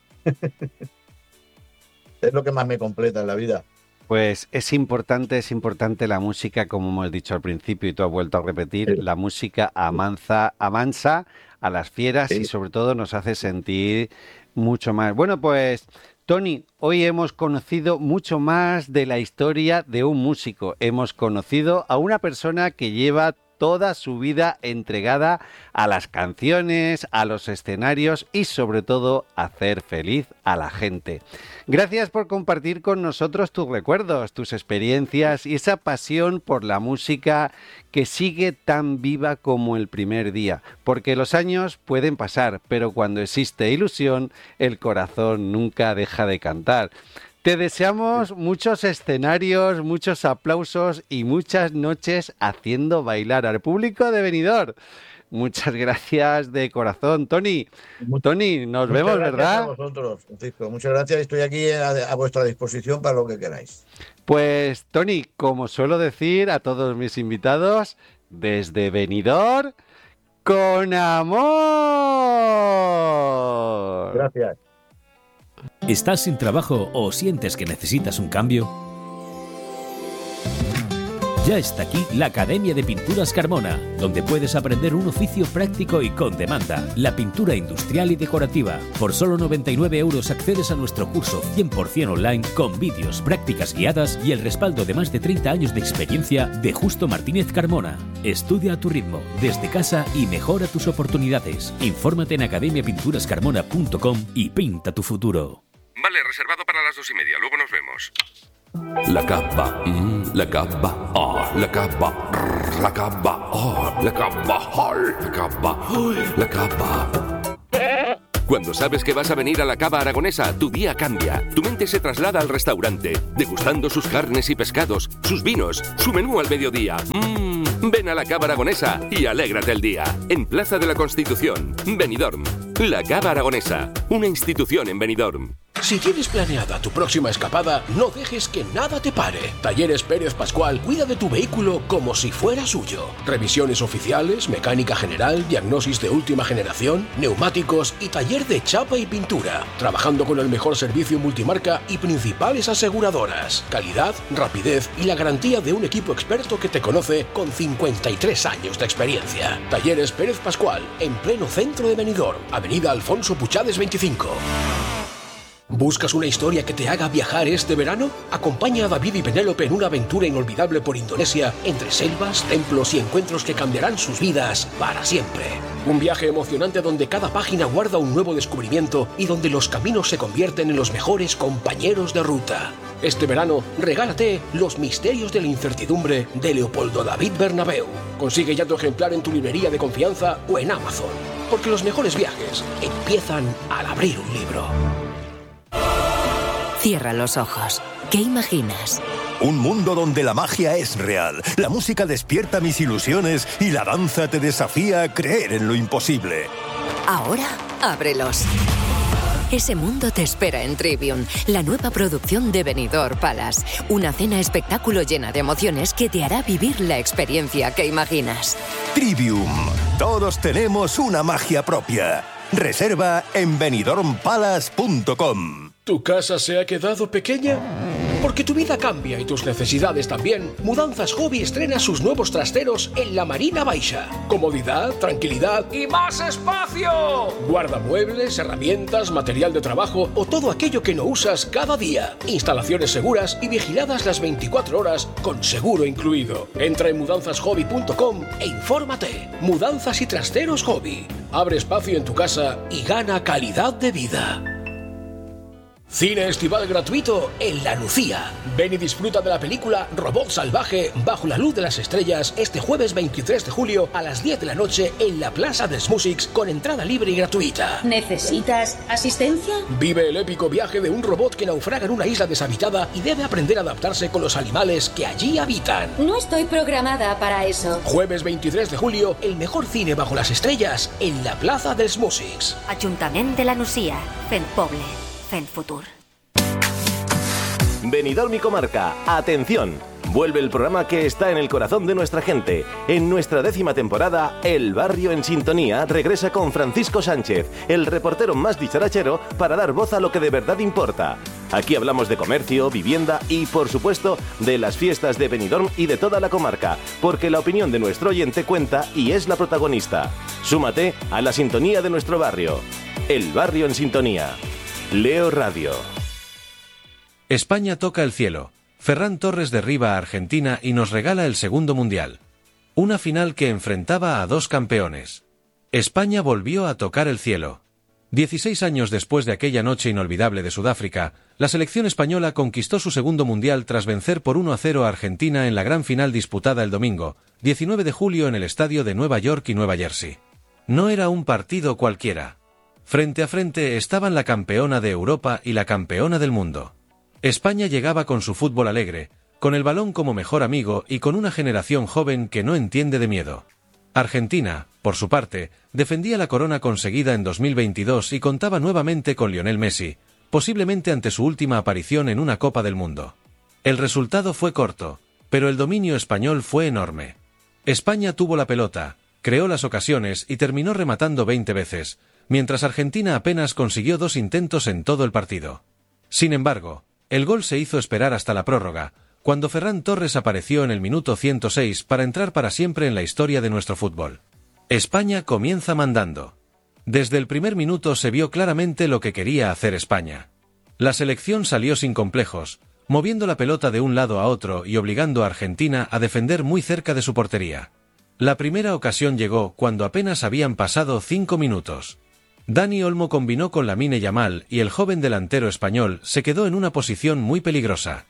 Es lo que más me completa en la vida. Pues es importante, es importante la música, como hemos dicho al principio y tú has vuelto a repetir, Sí, la música amansa, amansa a las fieras y sí. sobre todo nos hace sentir mucho más. Bueno, pues Tony, hoy hemos conocido mucho más de la historia de un músico. Hemos conocido a una persona que lleva toda su vida entregada a las canciones, a los escenarios y sobre todo a hacer feliz a la gente. Gracias por compartir con nosotros tus recuerdos, tus experiencias y esa pasión por la música que sigue tan viva como el primer día. Porque los años pueden pasar, pero cuando existe ilusión, el corazón nunca deja de cantar. Te deseamos muchos escenarios, muchos aplausos y muchas noches haciendo bailar al público de Benidorm. Muchas gracias de corazón, Tony. Muchas, Tony, nos muchas vemos, gracias a ¿verdad? vosotros, Francisco. Muchas gracias. Estoy aquí a, a vuestra disposición para lo que queráis. Pues, Tony, como suelo decir a todos mis invitados, desde Benidorm, con amor. Gracias. ¿Estás sin trabajo o sientes que necesitas un cambio? Ya está aquí la Academia de Pinturas Carmona, donde puedes aprender un oficio práctico y con demanda, la pintura industrial y decorativa. Por solo noventa y nueve euros accedes a nuestro curso cien por ciento online con vídeos, prácticas guiadas y el respaldo de más de treinta años de experiencia de Justo Martínez Carmona. Estudia a tu ritmo, desde casa y mejora tus oportunidades. Infórmate en academia pinturas carmona punto com y pinta tu futuro. Vale, reservado para las dos y media. Luego nos vemos. La cava, mm, la cava, oh, la cava, rrr, la cava, oh, la cava, oh, la cava, oh, la cava. Cuando sabes que vas a venir a la Cava Aragonesa, tu día cambia. Tu mente se traslada al restaurante, degustando sus carnes y pescados, sus vinos, su menú al mediodía. Mmm, ven a la Cava Aragonesa y alégrate el día. En Plaza de la Constitución, Benidorm. La Cava Aragonesa, una institución en Benidorm. Si tienes planeada tu próxima escapada, no dejes que nada te pare. Talleres Pérez Pascual cuida de tu vehículo como si fuera suyo. Revisiones oficiales, mecánica general, diagnosis de última generación, neumáticos y taller de chapa y pintura. Trabajando con el mejor servicio multimarca y principales aseguradoras. Calidad, rapidez y la garantía de un equipo experto que te conoce con cincuenta y tres años de experiencia. Talleres Pérez Pascual, en pleno centro de Benidorm, Avenida Alfonso Puchades veinticinco. ¿Buscas una historia que te haga viajar este verano? Acompaña a David y Penélope en una aventura inolvidable por Indonesia, entre selvas, templos y encuentros que cambiarán sus vidas para siempre. Un viaje emocionante donde cada página guarda un nuevo descubrimiento y donde los caminos se convierten en los mejores compañeros de ruta. Este verano, regálate Los misterios de la incertidumbre de Leopoldo David Bernabeu. Consigue ya tu ejemplar en tu librería de confianza o en Amazon. Porque los mejores viajes empiezan al abrir un libro. Cierra los ojos. ¿Qué imaginas? Un mundo donde la magia es real, la música despierta mis ilusiones y la danza te desafía a creer en lo imposible. Ahora, ábrelos. Ese mundo te espera en Trivium, la nueva producción de Benidorm Palace. Una cena espectáculo llena de emociones que te hará vivir la experiencia que imaginas. Trivium. Todos tenemos una magia propia. Reserva en benidorm palace punto com. ¿Tu casa se ha quedado pequeña? Porque tu vida cambia y tus necesidades también. Mudanzas Hobby estrena sus nuevos trasteros en la Marina Baixa. Comodidad, tranquilidad y más espacio. Guarda muebles, herramientas, material de trabajo o todo aquello que no usas cada día. Instalaciones seguras y vigiladas las veinticuatro horas con seguro incluido. Entra en mudanzas hobby punto com e infórmate. Mudanzas y trasteros Hobby. Abre espacio en tu casa y gana calidad de vida. Cine estival gratuito en La Lucía. Ven y disfruta de la película Robot Salvaje bajo la luz de las estrellas este jueves veintitrés de julio a las diez de la noche en la Plaza dels Músics con entrada libre y gratuita. ¿Necesitas asistencia? Vive el épico viaje de un robot que naufraga en una isla deshabitada y debe aprender a adaptarse con los animales que allí habitan. No estoy programada para eso. Jueves veintitrés de julio, el mejor cine bajo las estrellas en la Plaza dels Músics. Ajuntament de La Nucia, fent poble, fent futur. Benidorm y Comarca, atención. Vuelve el programa que está en el corazón de nuestra gente. En nuestra décima temporada, El Barrio en Sintonía regresa con Francisco Sánchez, el reportero más dicharachero, para dar voz a lo que de verdad importa. Aquí hablamos de comercio, vivienda y, por supuesto, de las fiestas de Benidorm y de toda la comarca, porque la opinión de nuestro oyente cuenta y es la protagonista. Súmate a la sintonía de nuestro barrio. El Barrio en Sintonía. Leo Radio. España toca el cielo. Ferran Torres derriba a Argentina y nos regala el segundo mundial. Una final que enfrentaba a dos campeones. España volvió a tocar el cielo. dieciséis años después de aquella noche inolvidable de Sudáfrica, la selección española conquistó su segundo mundial tras vencer por uno a cero a Argentina en la gran final disputada el domingo, diecinueve de julio en el estadio de Nueva York y Nueva Jersey. No era un partido cualquiera. Frente a frente estaban la campeona de Europa y la campeona del mundo. España llegaba con su fútbol alegre, con el balón como mejor amigo y con una generación joven que no entiende de miedo. Argentina, por su parte, defendía la corona conseguida en dos mil veintidós y contaba nuevamente con Lionel Messi, posiblemente ante su última aparición en una Copa del Mundo. El resultado fue corto, pero el dominio español fue enorme. España tuvo la pelota, creó las ocasiones y terminó rematando veinte veces, mientras Argentina apenas consiguió dos intentos en todo el partido. Sin embargo, el gol se hizo esperar hasta la prórroga, cuando Ferran Torres apareció en el minuto ciento seis para entrar para siempre en la historia de nuestro fútbol. España comienza mandando. Desde el primer minuto se vio claramente lo que quería hacer España. La selección salió sin complejos, moviendo la pelota de un lado a otro y obligando a Argentina a defender muy cerca de su portería. La primera ocasión llegó cuando apenas habían pasado cinco minutos. Dani Olmo combinó con Lamine Yamal y el joven delantero español se quedó en una posición muy peligrosa.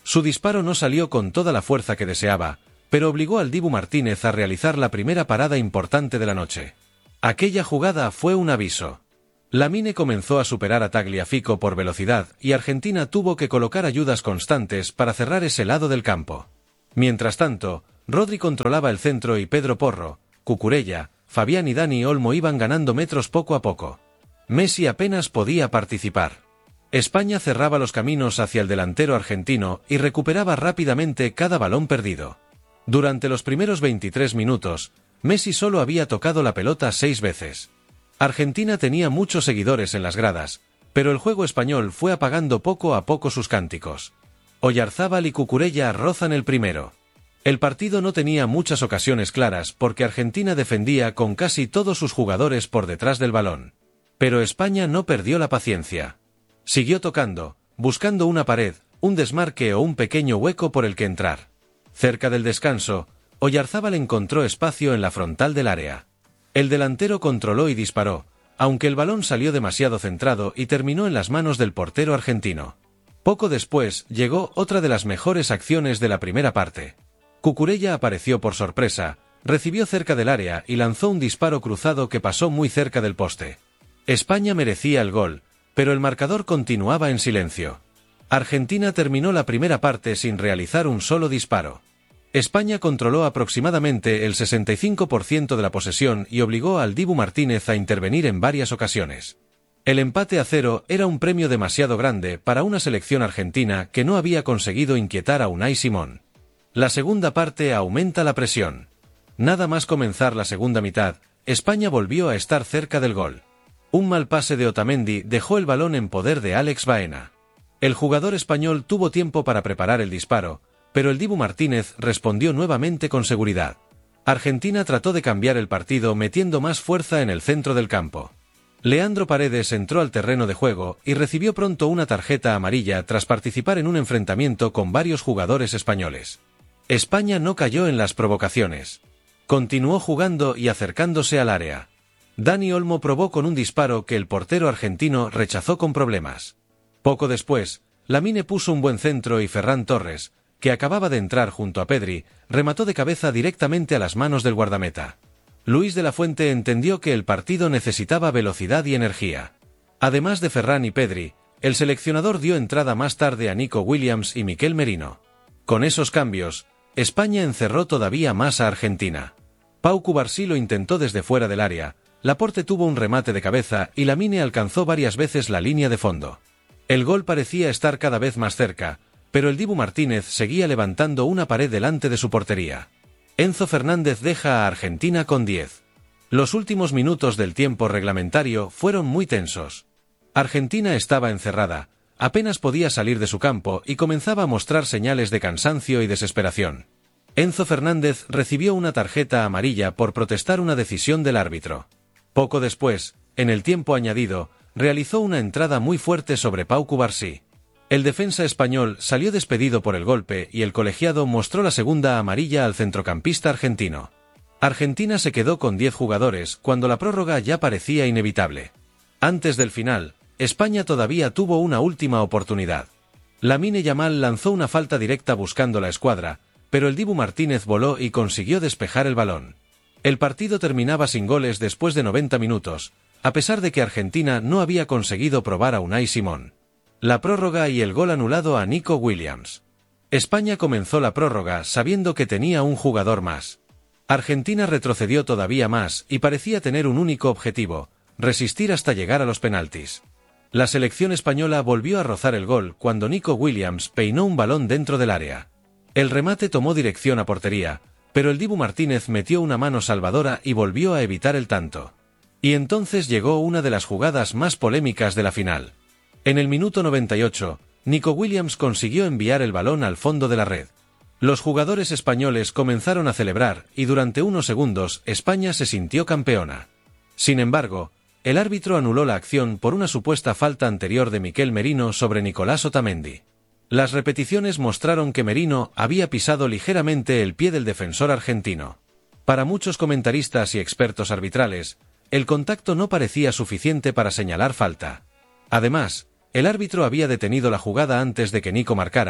Su disparo no salió con toda la fuerza que deseaba, pero obligó al Dibu Martínez a realizar la primera parada importante de la noche. Aquella jugada fue un aviso. Lamine comenzó a superar a Tagliafico por velocidad y Argentina tuvo que colocar ayudas constantes para cerrar ese lado del campo. Mientras tanto, Rodri controlaba el centro y Pedro Porro, Cucurella, Fabián y Dani Olmo iban ganando metros poco a poco. Messi apenas podía participar. España cerraba los caminos hacia el delantero argentino y recuperaba rápidamente cada balón perdido. Durante los primeros veintitrés minutos, Messi solo había tocado la pelota seis veces. Argentina tenía muchos seguidores en las gradas, pero el juego español fue apagando poco a poco sus cánticos. Oyarzábal y Cucurella rozan el primero. El partido no tenía muchas ocasiones claras porque Argentina defendía con casi todos sus jugadores por detrás del balón. Pero España no perdió la paciencia. Siguió tocando, buscando una pared, un desmarque o un pequeño hueco por el que entrar. Cerca del descanso, Oyarzábal encontró espacio en la frontal del área. El delantero controló y disparó, aunque el balón salió demasiado centrado y terminó en las manos del portero argentino. Poco después llegó otra de las mejores acciones de la primera parte. Cucurella apareció por sorpresa, recibió cerca del área y lanzó un disparo cruzado que pasó muy cerca del poste. España merecía el gol, pero el marcador continuaba en silencio. Argentina terminó la primera parte sin realizar un solo disparo. España controló aproximadamente el sesenta y cinco por ciento de la posesión y obligó al Dibu Martínez a intervenir en varias ocasiones. El empate a cero era un premio demasiado grande para una selección argentina que no había conseguido inquietar a Unai Simón. La segunda parte aumenta la presión. Nada más comenzar la segunda mitad, España volvió a estar cerca del gol. Un mal pase de Otamendi dejó el balón en poder de Alex Baena. El jugador español tuvo tiempo para preparar el disparo, pero el Dibu Martínez respondió nuevamente con seguridad. Argentina trató de cambiar el partido metiendo más fuerza en el centro del campo. Leandro Paredes entró al terreno de juego y recibió pronto una tarjeta amarilla tras participar en un enfrentamiento con varios jugadores españoles. España no cayó en las provocaciones. Continuó jugando y acercándose al área. Dani Olmo probó con un disparo que el portero argentino rechazó con problemas. Poco después, Lamine puso un buen centro y Ferran Torres, que acababa de entrar junto a Pedri, remató de cabeza directamente a las manos del guardameta. Luis de la Fuente entendió que el partido necesitaba velocidad y energía. Además de Ferran y Pedri, el seleccionador dio entrada más tarde a Nico Williams y Miquel Merino. Con esos cambios, España encerró todavía más a Argentina. Pau Cubarsí lo intentó desde fuera del área, Laporte tuvo un remate de cabeza y Lamine alcanzó varias veces la línea de fondo. El gol parecía estar cada vez más cerca, pero el Dibu Martínez seguía levantando una pared delante de su portería. Enzo Fernández deja a Argentina con diez. Los últimos minutos del tiempo reglamentario fueron muy tensos. Argentina estaba encerrada, apenas podía salir de su campo y comenzaba a mostrar señales de cansancio y desesperación. Enzo Fernández recibió una tarjeta amarilla por protestar una decisión del árbitro. Poco después, en el tiempo añadido, realizó una entrada muy fuerte sobre Pau Cubarsí. El defensa español salió despedido por el golpe y el colegiado mostró la segunda amarilla al centrocampista argentino. Argentina se quedó con diez jugadores cuando la prórroga ya parecía inevitable. Antes del final, España todavía tuvo una última oportunidad. Lamine Yamal lanzó una falta directa buscando la escuadra, pero el Dibu Martínez voló y consiguió despejar el balón. El partido terminaba sin goles después de noventa minutos, a pesar de que Argentina no había conseguido probar a Unai Simón. La prórroga y el gol anulado a Nico Williams. España comenzó la prórroga sabiendo que tenía un jugador más. Argentina retrocedió todavía más y parecía tener un único objetivo, resistir hasta llegar a los penaltis. La selección española volvió a rozar el gol cuando Nico Williams peinó un balón dentro del área. El remate tomó dirección a portería, pero el Dibu Martínez metió una mano salvadora y volvió a evitar el tanto. Y entonces llegó una de las jugadas más polémicas de la final. En el minuto noventa y ocho, Nico Williams consiguió enviar el balón al fondo de la red. Los jugadores españoles comenzaron a celebrar y durante unos segundos España se sintió campeona. Sin embargo, el árbitro anuló la acción por una supuesta falta anterior de Miquel Merino sobre Nicolás Otamendi. Las repeticiones mostraron que Merino había pisado ligeramente el pie del defensor argentino. Para muchos comentaristas y expertos arbitrales, el contacto no parecía suficiente para señalar falta. Además, el árbitro había detenido la jugada antes de que Nico marcara,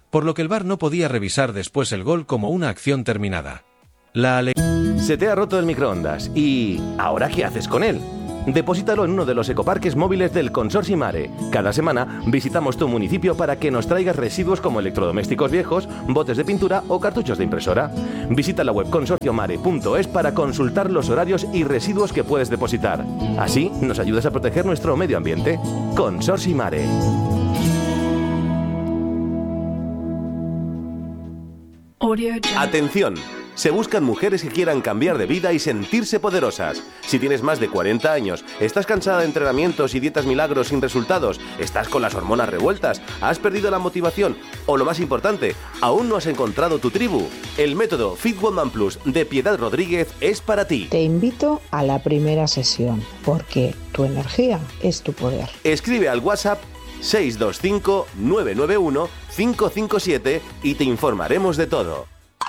por lo que el V A R no podía revisar después el gol como una acción terminada. La ale- Se te ha roto el microondas y... ¿ahora qué haces con él? Deposítalo en uno de los ecoparques móviles del Consorcio Mare. Cada semana visitamos tu municipio para que nos traigas residuos como electrodomésticos viejos, botes de pintura o cartuchos de impresora. Visita la web consorcio mare punto es para consultar los horarios y residuos que puedes depositar. Así nos ayudas a proteger nuestro medio ambiente. Consorcio Mare. Atención. Se buscan mujeres que quieran cambiar de vida y sentirse poderosas. Si tienes más de cuarenta años, estás cansada de entrenamientos y dietas milagros sin resultados, estás con las hormonas revueltas, has perdido la motivación o, lo más importante, aún no has encontrado tu tribu, el método Fit Woman Plus de Piedad Rodríguez es para ti. Te invito a la primera sesión, porque tu energía es tu poder. Escribe al WhatsApp seis dos cinco nueve nueve uno cinco cinco siete y te informaremos de todo.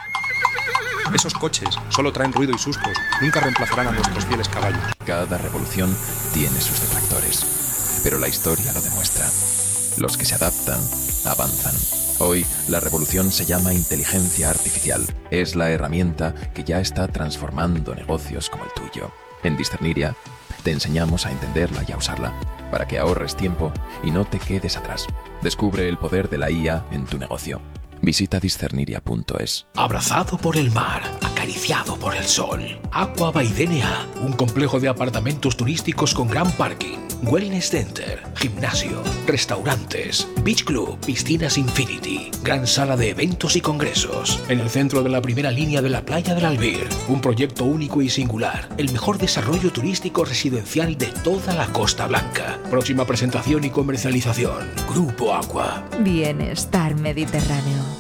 Esos coches solo traen ruido y sustos, nunca reemplazarán a nuestros fieles caballos. Cada revolución tiene sus detractores, pero la historia lo demuestra. Los que se adaptan, avanzan. Hoy, la revolución se llama inteligencia artificial. Es la herramienta que ya está transformando negocios como el tuyo. En Discerniria, te enseñamos a entenderla y a usarla, para que ahorres tiempo y no te quedes atrás. Descubre el poder de la I A en tu negocio. Visita discerniria punto es. Abrazado por el mar, acariciado por el sol. Aqua by D N A, un complejo de apartamentos turísticos con gran parking, wellness center, gimnasio, restaurantes, beach club, piscinas infinity, gran sala de eventos y congresos. En el centro de la primera línea de la playa del Albir, un proyecto único y singular, el mejor desarrollo turístico residencial de toda la Costa Blanca. Próxima presentación y comercialización, Grupo Aqua. Bienestar Mediterráneo.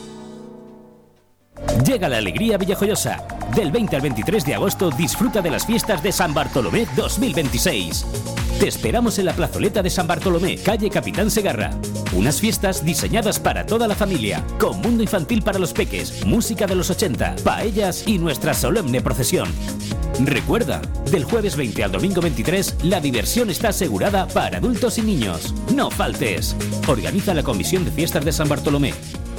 Llega la alegría villajoyosa. Del veinte al veintitrés de agosto disfruta de las fiestas de San Bartolomé dos mil veintiséis. Te esperamos en la plazoleta de San Bartolomé, calle Capitán Segarra. Unas fiestas diseñadas para toda la familia, con mundo infantil para los peques, música de los ochenta, paellas y nuestra solemne procesión. Recuerda, del jueves veinte al domingo veintitrés, la diversión está asegurada para adultos y niños. No faltes. Organiza la Comisión de Fiestas de San Bartolomé.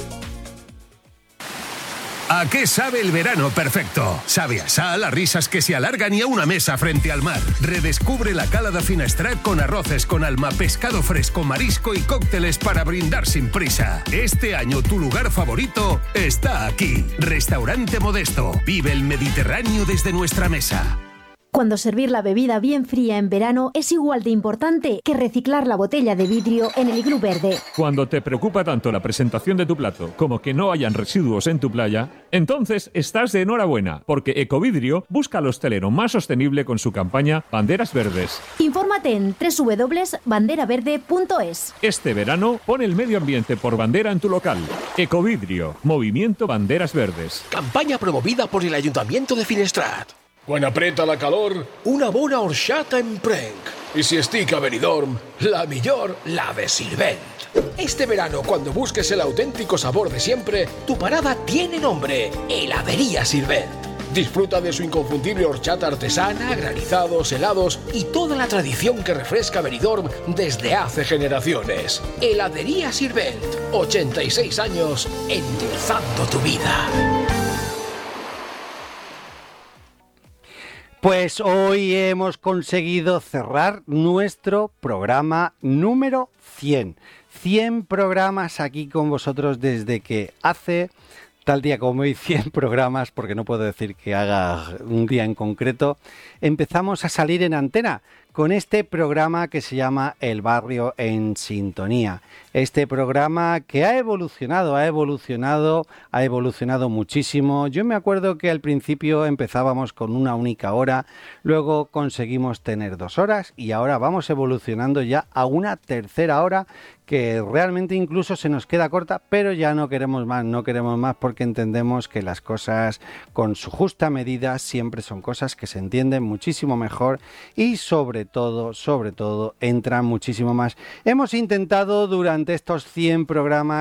¿A qué sabe el verano perfecto? Sabe a sal, a risas que se alargan y a una mesa frente al mar. Redescubre la Cala da Finestrat con arroces con alma, pescado fresco, marisco y cócteles para brindar sin prisa. Este año tu lugar favorito está aquí. Restaurante Modesto. Vive el Mediterráneo desde nuestra mesa. Cuando servir la bebida bien fría en verano es igual de importante que reciclar la botella de vidrio en el iglú verde. Cuando te preocupa tanto la presentación de tu plato como que no hayan residuos en tu playa, entonces estás de enhorabuena, porque Ecovidrio busca al hostelero más sostenible con su campaña Banderas Verdes. Infórmate en doble u doble u doble u punto bandera verde punto es. Este verano pon el medio ambiente por bandera en tu local. Ecovidrio, Movimiento Banderas Verdes. Campaña promovida por el Ayuntamiento de Finestrat. Quan aprieta la calor, una bona horchata en prenc. Y si estic a Benidorm, la millor, la de Sirvent. Este verano, cuando busques el auténtico sabor de siempre, tu parada tiene nombre, Heladería Sirvent. Disfruta de su inconfundible horchata artesana, granizados, helados y toda la tradición que refresca Benidorm desde hace generaciones. Heladería Sirvent, ochenta y seis años endulzando tu vida. Pues hoy hemos conseguido cerrar nuestro programa número cien. cien programas aquí con vosotros desde que hace tal día como hoy, cien programas, porque no puedo decir que haga un día en concreto, empezamos a salir en antena con este programa que se llama El Barrio en Sintonía. Este programa que ha evolucionado, ha evolucionado, ha evolucionado muchísimo. Yo me acuerdo que al principio empezábamos con una única hora, luego conseguimos tener dos horas y ahora vamos evolucionando ya a una tercera hora que realmente incluso se nos queda corta, pero ya no queremos más, no queremos más porque entendemos que las cosas con su justa medida siempre son cosas que se entienden muchísimo mejor y sobre todo, sobre todo, entran muchísimo más. Hemos intentado durante estos cien programas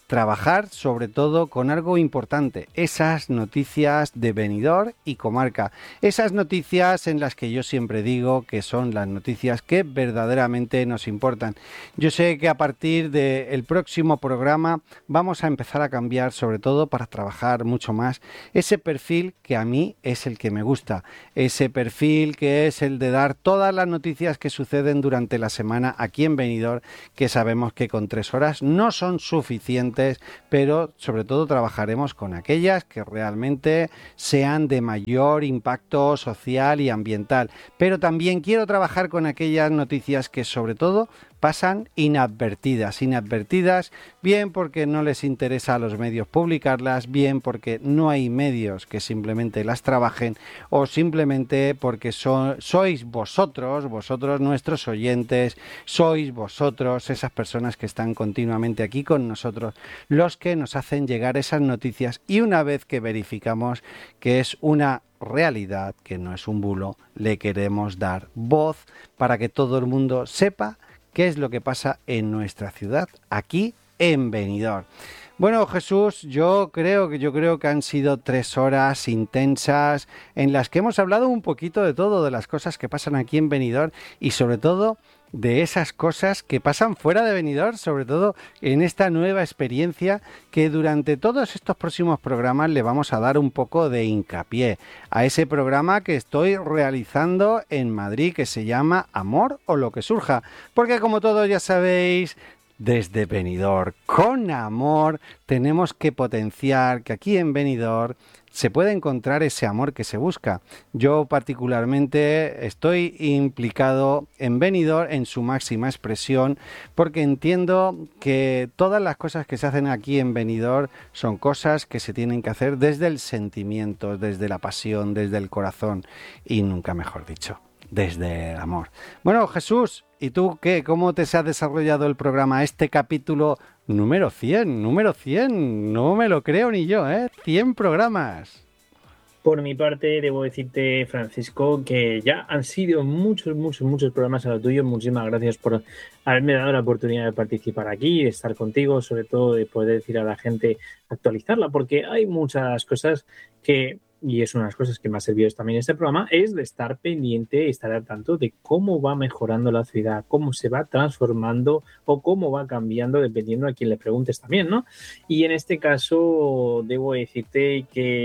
trabajar sobre todo con algo importante, esas noticias de Benidorm y comarca, esas noticias en las que yo siempre digo que son las noticias que verdaderamente nos importan. Yo sé que a partir del próximo programa vamos a empezar a cambiar, sobre todo para trabajar mucho más ese perfil que a mí es el que me gusta, ese perfil que es el de dar todas las noticias que suceden durante la semana aquí en Benidorm, que sabemos que con tres horas no son suficientes, pero sobre todo trabajaremos con aquellas que realmente sean de mayor impacto social y ambiental. Pero también quiero trabajar con aquellas noticias que sobre todo pasan inadvertidas, inadvertidas, bien porque no les interesa a los medios publicarlas, bien porque no hay medios que simplemente las trabajen, o simplemente porque so, sois vosotros, vosotros nuestros oyentes, sois vosotros esas personas que están continuamente aquí con nosotros, los que nos hacen llegar esas noticias, y una vez que verificamos que es una realidad, que no es un bulo, le queremos dar voz para que todo el mundo sepa qué es lo que pasa en nuestra ciudad, aquí en Benidorm. Bueno, Jesús, yo creo que yo creo que han sido tres horas intensas en las que hemos hablado un poquito de todo, de las cosas que pasan aquí en Benidorm y sobre todo de esas cosas que pasan fuera de Benidorm, sobre todo en esta nueva experiencia que durante todos estos próximos programas le vamos a dar un poco de hincapié a ese programa que estoy realizando en Madrid, que se llama Amor o lo que surja, porque como todos ya sabéis, desde Benidorm con amor tenemos que potenciar que aquí en Benidorm se puede encontrar ese amor que se busca. Yo particularmente estoy implicado en Benidorm en su máxima expresión, porque entiendo que todas las cosas que se hacen aquí en Benidorm son cosas que se tienen que hacer desde el sentimiento, desde la pasión, desde el corazón y nunca mejor dicho, desde el amor. Bueno, Jesús, ¿y tú qué? ¿Cómo te se ha desarrollado el programa? Este capítulo número cien, número cien, no me lo creo ni yo, ¿eh? cien programas. Por mi parte, debo decirte, Francisco, que ya han sido muchos, muchos, muchos programas a lo tuyo. Muchísimas gracias por haberme dado la oportunidad de participar aquí, de estar contigo, sobre todo de poder decir a la gente, actualizarla, porque hay muchas cosas que... y es una de las cosas que me ha servido también este programa, es de estar pendiente y estar al tanto de cómo va mejorando la ciudad, cómo se va transformando o cómo va cambiando dependiendo a quien le preguntes también, ¿no? Y en este caso debo decirte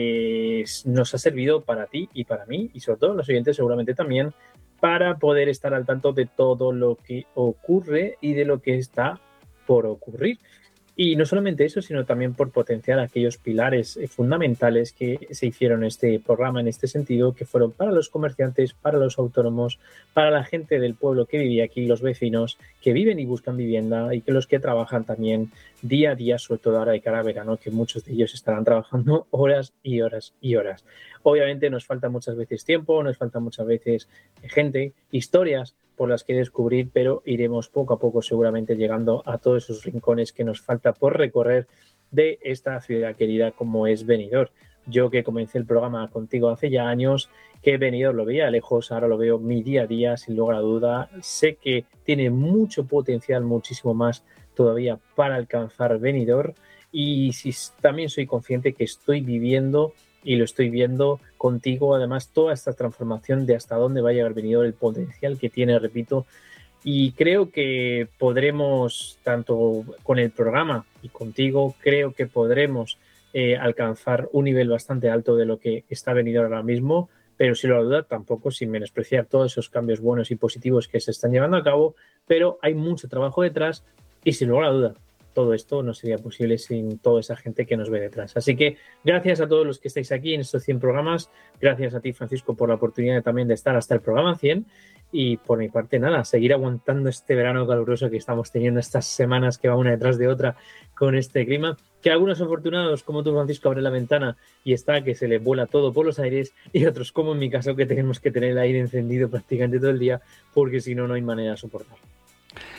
que nos ha servido para ti y para mí, y sobre todo los oyentes seguramente también, para poder estar al tanto de todo lo que ocurre y de lo que está por ocurrir. Y no solamente eso, sino también por potenciar aquellos pilares fundamentales que se hicieron en este programa, en este sentido, que fueron para los comerciantes, para los autónomos, para la gente del pueblo que vivía aquí, los vecinos que viven y buscan vivienda y que los que trabajan también día a día, sobre todo ahora de cara a verano, que muchos de ellos estarán trabajando horas y horas y horas. Obviamente nos falta muchas veces tiempo, nos falta muchas veces gente, historias por las que descubrir, pero iremos poco a poco seguramente llegando a todos esos rincones que nos falta por recorrer de esta ciudad querida como es Benidorm. Yo que comencé el programa contigo hace ya años, que Benidorm lo veía lejos, ahora lo veo mi día a día, sin lugar a duda. Sé que tiene mucho potencial, muchísimo más todavía para alcanzar Benidorm, y si, también soy consciente que estoy viviendo y lo estoy viendo contigo, además, toda esta transformación de hasta dónde va a llegar Benidorm, el potencial que tiene, repito, y creo que podremos, tanto con el programa y contigo, creo que podremos eh, alcanzar un nivel bastante alto de lo que está Benidorm ahora mismo, pero sin lugar a duda tampoco sin menospreciar todos esos cambios buenos y positivos que se están llevando a cabo, pero hay mucho trabajo detrás y sin lugar a duda todo esto no sería posible sin toda esa gente que nos ve detrás. Así que gracias a todos los que estáis aquí en estos cien programas, gracias a ti, Francisco, por la oportunidad también de estar hasta el programa cien, y por mi parte nada, seguir aguantando este verano caluroso que estamos teniendo, estas semanas que va una detrás de otra con este clima, que algunos afortunados como tú, Francisco, abre la ventana y está que se le vuela todo por los aires, y otros como en mi caso que tenemos que tener el aire encendido prácticamente todo el día porque si no, no hay manera de soportarlo.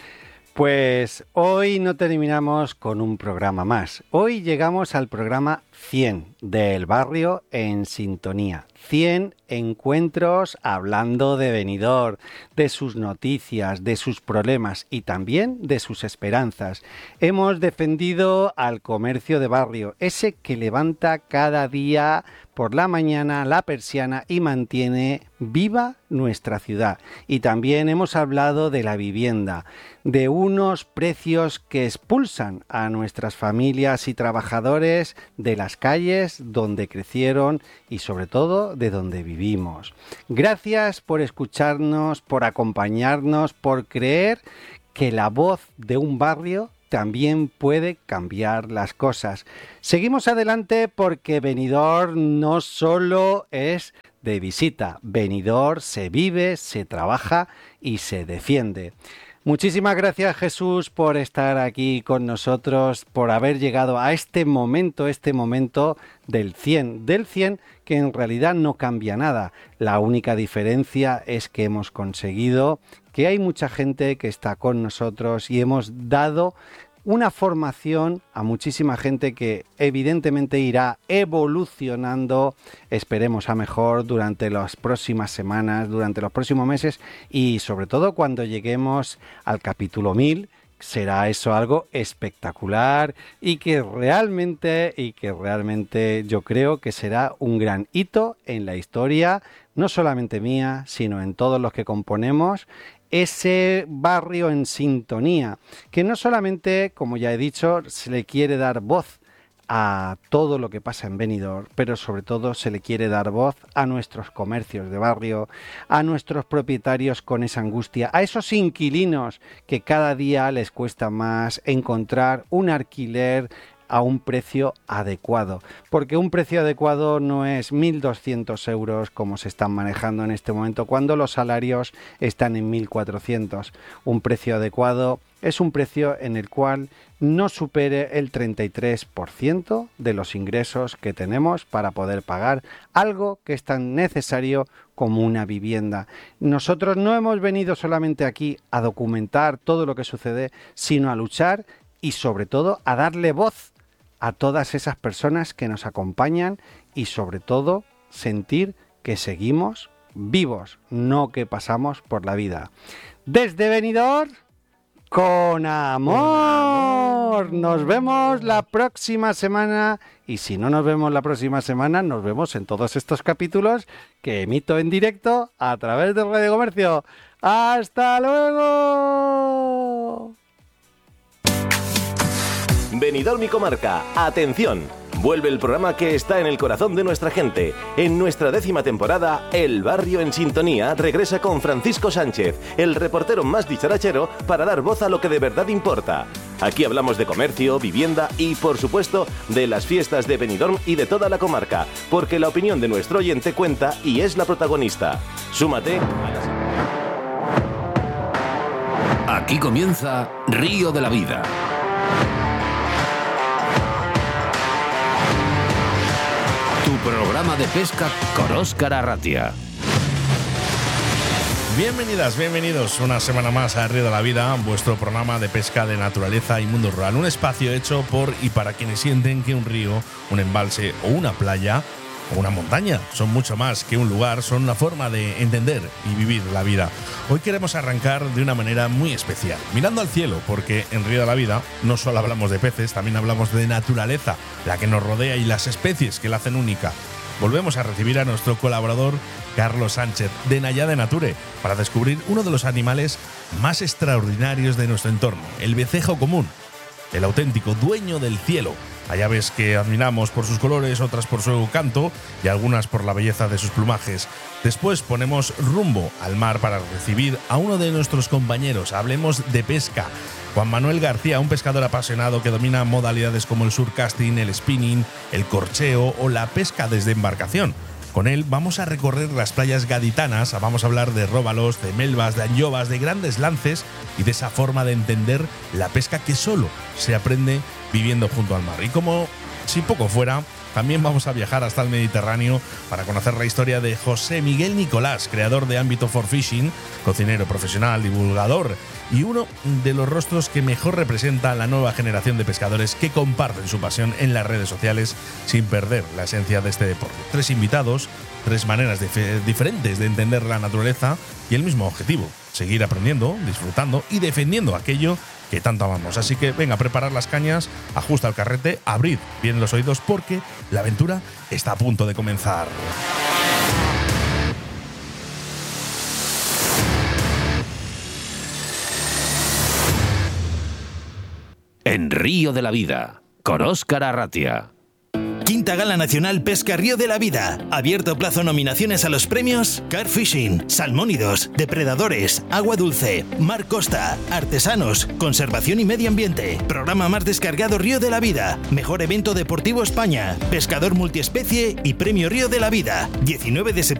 Pues hoy no terminamos con un programa más. Hoy llegamos al programa cien del barrio en sintonía. cien encuentros hablando de Benidorm, de sus noticias, de sus problemas y también de sus esperanzas. Hemos defendido al comercio de barrio, ese que levanta cada día por la mañana la persiana y mantiene viva nuestra ciudad. Y también hemos hablado de la vivienda, de unos precios que expulsan a nuestras familias y trabajadores de las calles donde crecieron y sobre todo de donde vivimos. Gracias por escucharnos, por acompañarnos, por creer que la voz de un barrio también puede cambiar las cosas. Seguimos adelante porque Benidorm no solo es de visita. Benidorm se vive, se trabaja y se defiende. Muchísimas gracias, Jesús, por estar aquí con nosotros, por haber llegado a este momento, este momento del cien, del cien que en realidad no cambia nada. La única diferencia es que hemos conseguido que hay mucha gente que está con nosotros y hemos dado una formación a muchísima gente que evidentemente irá evolucionando, esperemos a mejor, durante las próximas semanas, durante los próximos meses y sobre todo cuando lleguemos al capítulo mil, será eso algo espectacular y que realmente, y que realmente yo creo que será un gran hito en la historia, no solamente mía, sino en todos los que componemos ese barrio en sintonía, que no solamente, como ya he dicho, se le quiere dar voz a todo lo que pasa en Benidorm, pero sobre todo se le quiere dar voz a nuestros comercios de barrio, a nuestros propietarios con esa angustia, a esos inquilinos que cada día les cuesta más encontrar un alquiler a un precio adecuado, porque un precio adecuado no es mil doscientos euros como se están manejando en este momento cuando los salarios están en mil cuatrocientos. Un precio adecuado es un precio en el cual no supere el treinta y tres por ciento de los ingresos que tenemos para poder pagar algo que es tan necesario como una vivienda. Nosotros no hemos venido solamente aquí a documentar todo lo que sucede, sino a luchar y sobre todo a darle voz a todas esas personas que nos acompañan y sobre todo sentir que seguimos vivos, no que pasamos por la vida. Desde Benidorm, con amor. Nos vemos la próxima semana y si no nos vemos la próxima semana, nos vemos en todos estos capítulos que emito en directo a través de Radio Comercio. ¡Hasta luego! Benidorm y Comarca, atención, vuelve el programa que está en el corazón de nuestra gente. En nuestra décima temporada, El Barrio en Sintonía regresa con Francisco Sánchez, el reportero más dicharachero, para dar voz a lo que de verdad importa. Aquí hablamos de comercio, vivienda y, por supuesto, de las fiestas de Benidorm y de toda la comarca, porque la opinión de nuestro oyente cuenta y es la protagonista. Súmate a la... Aquí comienza Río de la Vida. Tu programa de pesca con Óscar Arratia. Bienvenidas, bienvenidos una semana más a Río de la Vida, vuestro programa de pesca de naturaleza y mundo rural. Un espacio hecho por y para quienes sienten que un río, un embalse o una playa o una montaña son mucho más que un lugar, son una forma de entender y vivir la vida. Hoy queremos arrancar de una manera muy especial, mirando al cielo, porque en Río de la Vida no solo hablamos de peces, también hablamos de naturaleza, la que nos rodea y las especies que la hacen única. Volvemos a recibir a nuestro colaborador Carlos Sánchez de Nayade Nature para descubrir uno de los animales más extraordinarios de nuestro entorno, el vencejo común, el auténtico dueño del cielo. Hay aves que admiramos por sus colores, otras por su canto y algunas por la belleza de sus plumajes. Después ponemos rumbo al mar para recibir a uno de nuestros compañeros. Hablemos de pesca. Juan Manuel García, un pescador apasionado que domina modalidades como el surcasting, el spinning, el corcheo o la pesca desde embarcación. Con él vamos a recorrer las playas gaditanas, vamos a hablar de róbalos, de melvas, de anllovas, de grandes lances y de esa forma de entender la pesca que solo se aprende viviendo junto al mar. Y como si poco fuera, también vamos a viajar hasta el Mediterráneo para conocer la historia de José Miguel Nicolás, creador de Ámbito for Fishing, cocinero profesional, divulgador y uno de los rostros que mejor representa a la nueva generación de pescadores que comparten su pasión en las redes sociales sin perder la esencia de este deporte. Tres invitados, tres maneras dif- diferentes de entender la naturaleza y el mismo objetivo: seguir aprendiendo, disfrutando y defendiendo aquello que tanto amamos. Así que venga, a preparar las cañas, ajusta el carrete, abrid bien los oídos porque la aventura está a punto de comenzar. En Río de la Vida, con Óscar Arratia. Quinta Gala Nacional Pesca Río de la Vida. Abierto plazo nominaciones a los premios Carp Fishing, Salmónidos, Depredadores, Agua Dulce, Mar Costa, Artesanos, Conservación y Medio Ambiente. Programa más descargado Río de la Vida. Mejor evento deportivo España. Pescador multiespecie y Premio Río de la Vida. diecinueve de septiembre